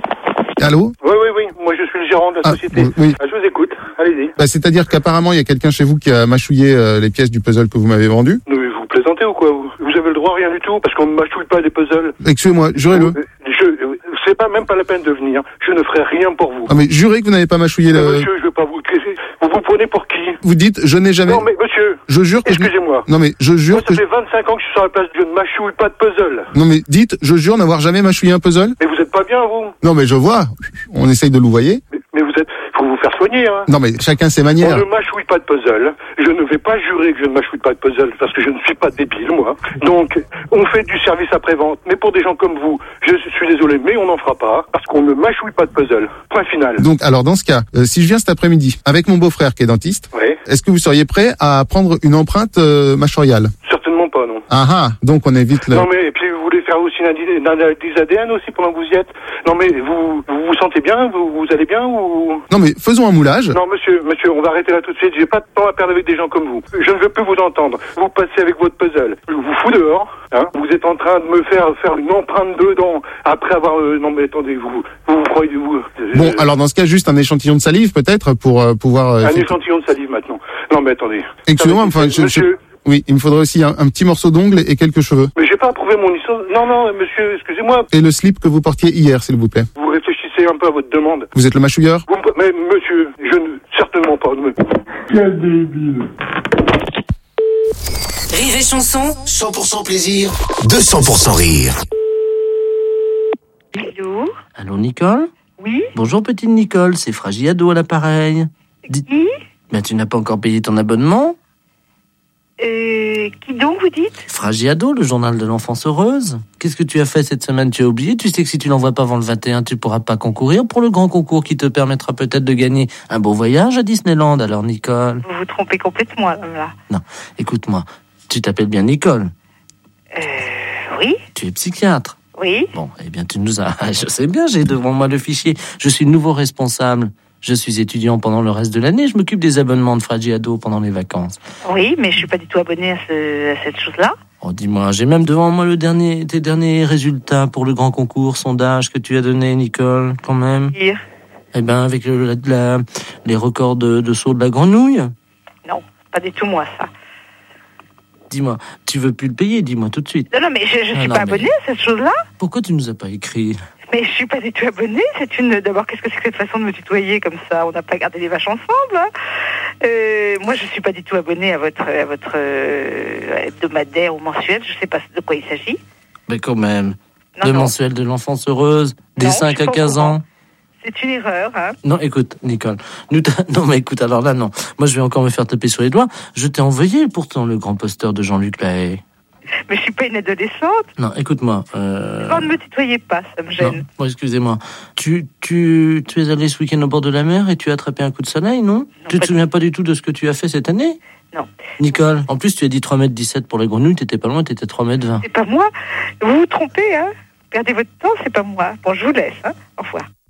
Allô? Oui, oui, oui. Moi, je suis le gérant de la Ah, société. oui, oui. Ah, je vous écoute. Allez-y. Bah, c'est-à-dire qu'apparemment, il y a quelqu'un chez vous qui a mâchouillé euh, les pièces du puzzle que vous m'avez vendu. Non, mais vous plaisantez ou quoi vous, vous avez le droit à rien du tout parce qu'on ne mâchouille pas des puzzles. Excusez-moi, jurez-le. Je, c'est pas même pas la peine de venir. Je ne ferai rien pour vous. Ah mais jurez que vous n'avez pas mâchouillé Mais le... Monsieur, je veux pas vous. Vous vous prenez pour qui? Vous dites, je n'ai jamais... Non, mais monsieur. Je jure que je... Excusez-moi. Non mais je jure Moi, ça que... fait vingt-cinq ans que je suis sur la place. Je ne mâchouille pas de puzzle. Non mais dites, je jure n'avoir jamais mâchouillé un puzzle. Mais vous êtes pas bien, vous. Non mais je vois, on essaye de louvoyer. Mais, mais vous êtes. Faut vous faire soigner, hein. Non mais chacun ses On manières. ne mâchouille pas de puzzle. Je ne vais pas jurer que je ne mâchouille pas de puzzle parce que je ne suis pas débile, moi. Donc, on fait du service après-vente. Mais pour des gens comme vous, je suis désolé, mais on n'en fera pas parce qu'on ne mâchouille pas de puzzle. Point final. Donc alors dans ce cas, euh, si je viens cet après-midi avec mon beau-frère qui est dentiste, Oui. est-ce que vous seriez prêt à prendre une empreinte euh, mâchoriale? Certainement pas, non. Ah ah, donc on évite le... Non, mais et puis vous voulez faire aussi une analyse une analyse A D N aussi pendant que vous y êtes. Non, mais vous vous, vous sentez bien, vous, vous allez bien ou... Non mais faisons un moulage. Non, monsieur, monsieur, on va arrêter là tout de suite. J'ai pas de temps à perdre avec des gens comme vous. Je ne veux plus vous entendre. Vous passez avec votre puzzle. Je vous fous dehors. Hein. Vous êtes en train de me faire faire une empreinte dedans après avoir... Euh, non, mais attendez, vous... Vous, vous croyez... Vous, Bon, alors dans ce cas, juste un échantillon de salive peut-être pour euh, pouvoir... euh, un faire- échantillon de salive maintenant. Non, mais attendez. Excusez-moi, enfin, je, je- Monsieur... Oui, il me faudrait aussi un, un petit morceau d'ongle et quelques cheveux. Mais j'ai pas approuvé mon histoire. Non, non, monsieur, excusez-moi. Et le slip que vous portiez hier, s'il vous plaît. Vous réfléchissez un peu à votre demande. Vous êtes le mâchouilleur? Vous me- Mais monsieur, je ne... Certainement pas. Me... Quel débile. Rire et chanson. cent pour cent plaisir, deux cents pour cent rire. Allô? Allô, Nicole? Oui? Bonjour, petite Nicole, c'est Fragiado à l'appareil. Dites... Qui? Ben, tu n'as pas encore payé ton abonnement? Euh, qui donc vous dites? Fragiado, le journal de l'enfance heureuse. Qu'est-ce que tu as fait cette semaine? Tu as oublié? Tu sais que si tu l'envoies pas avant le vingt et un, tu pourras pas concourir pour le grand concours qui te permettra peut-être de gagner un beau voyage à Disneyland. Alors, Nicole? Vous vous trompez complètement, là. Non, écoute-moi. Tu t'appelles bien Nicole? Euh, oui? Tu es psychiatre? Oui? Bon, eh bien, tu nous as... Je sais bien, j'ai devant moi le fichier. Je suis le nouveau responsable. Je suis étudiant pendant le reste de l'année. Je m'occupe des abonnements de Fragiado pendant les vacances. Oui, mais je suis pas du tout abonnée à, ce, à cette chose-là. Oh, dis-moi, j'ai même devant moi le dernier, tes derniers résultats pour le grand concours, sondage que tu as donné, Nicole, quand même. Dire. Eh ben, avec le, la, la, les records de, de saut de la grenouille. Non, pas du tout moi, ça. Dis-moi, tu veux plus le payer, dis-moi tout de suite. Non, non, mais je, je Ah, suis non, pas mais- abonnée à cette chose-là. Pourquoi tu nous as pas écrit? Mais je suis pas du tout abonnée. C'est une. D'abord, qu'est-ce que c'est que cette façon de me tutoyer comme ça? On n'a pas gardé les vaches ensemble. Hein. Euh, moi, je suis pas du tout abonnée à votre, à votre euh, hebdomadaire ou mensuel. Je sais pas de quoi il s'agit. Mais quand même. Non, le non. mensuel de l'enfance heureuse, des Non, cinq je suis à pas au quinze courant. ans. C'est une erreur. Hein. Non, écoute, Nicole. Nous t'a- non, mais écoute, alors là, non. Moi, je vais encore me faire taper sur les doigts. Je t'ai envoyé pourtant le grand poster de Jean-Luc Lahaye. Mais je suis pas une adolescente. Non, écoute-moi. Euh... Non, ne me tutoyez pas, ça me Non, gêne. bon, excusez-moi. Tu, tu, tu es allé ce week-end au bord de la mer et tu as attrapé un coup de soleil, non, Tu te souviens pas du tout de ce que tu as fait cette année? Non. Nicole, en plus, tu as dit trois mètres dix-sept pour les grenouilles, t'étais pas loin, t'étais trois mètres vingt. C'est pas moi. Vous vous trompez, hein. Perdez votre temps, c'est pas moi. Bon, je vous laisse, hein. Au revoir.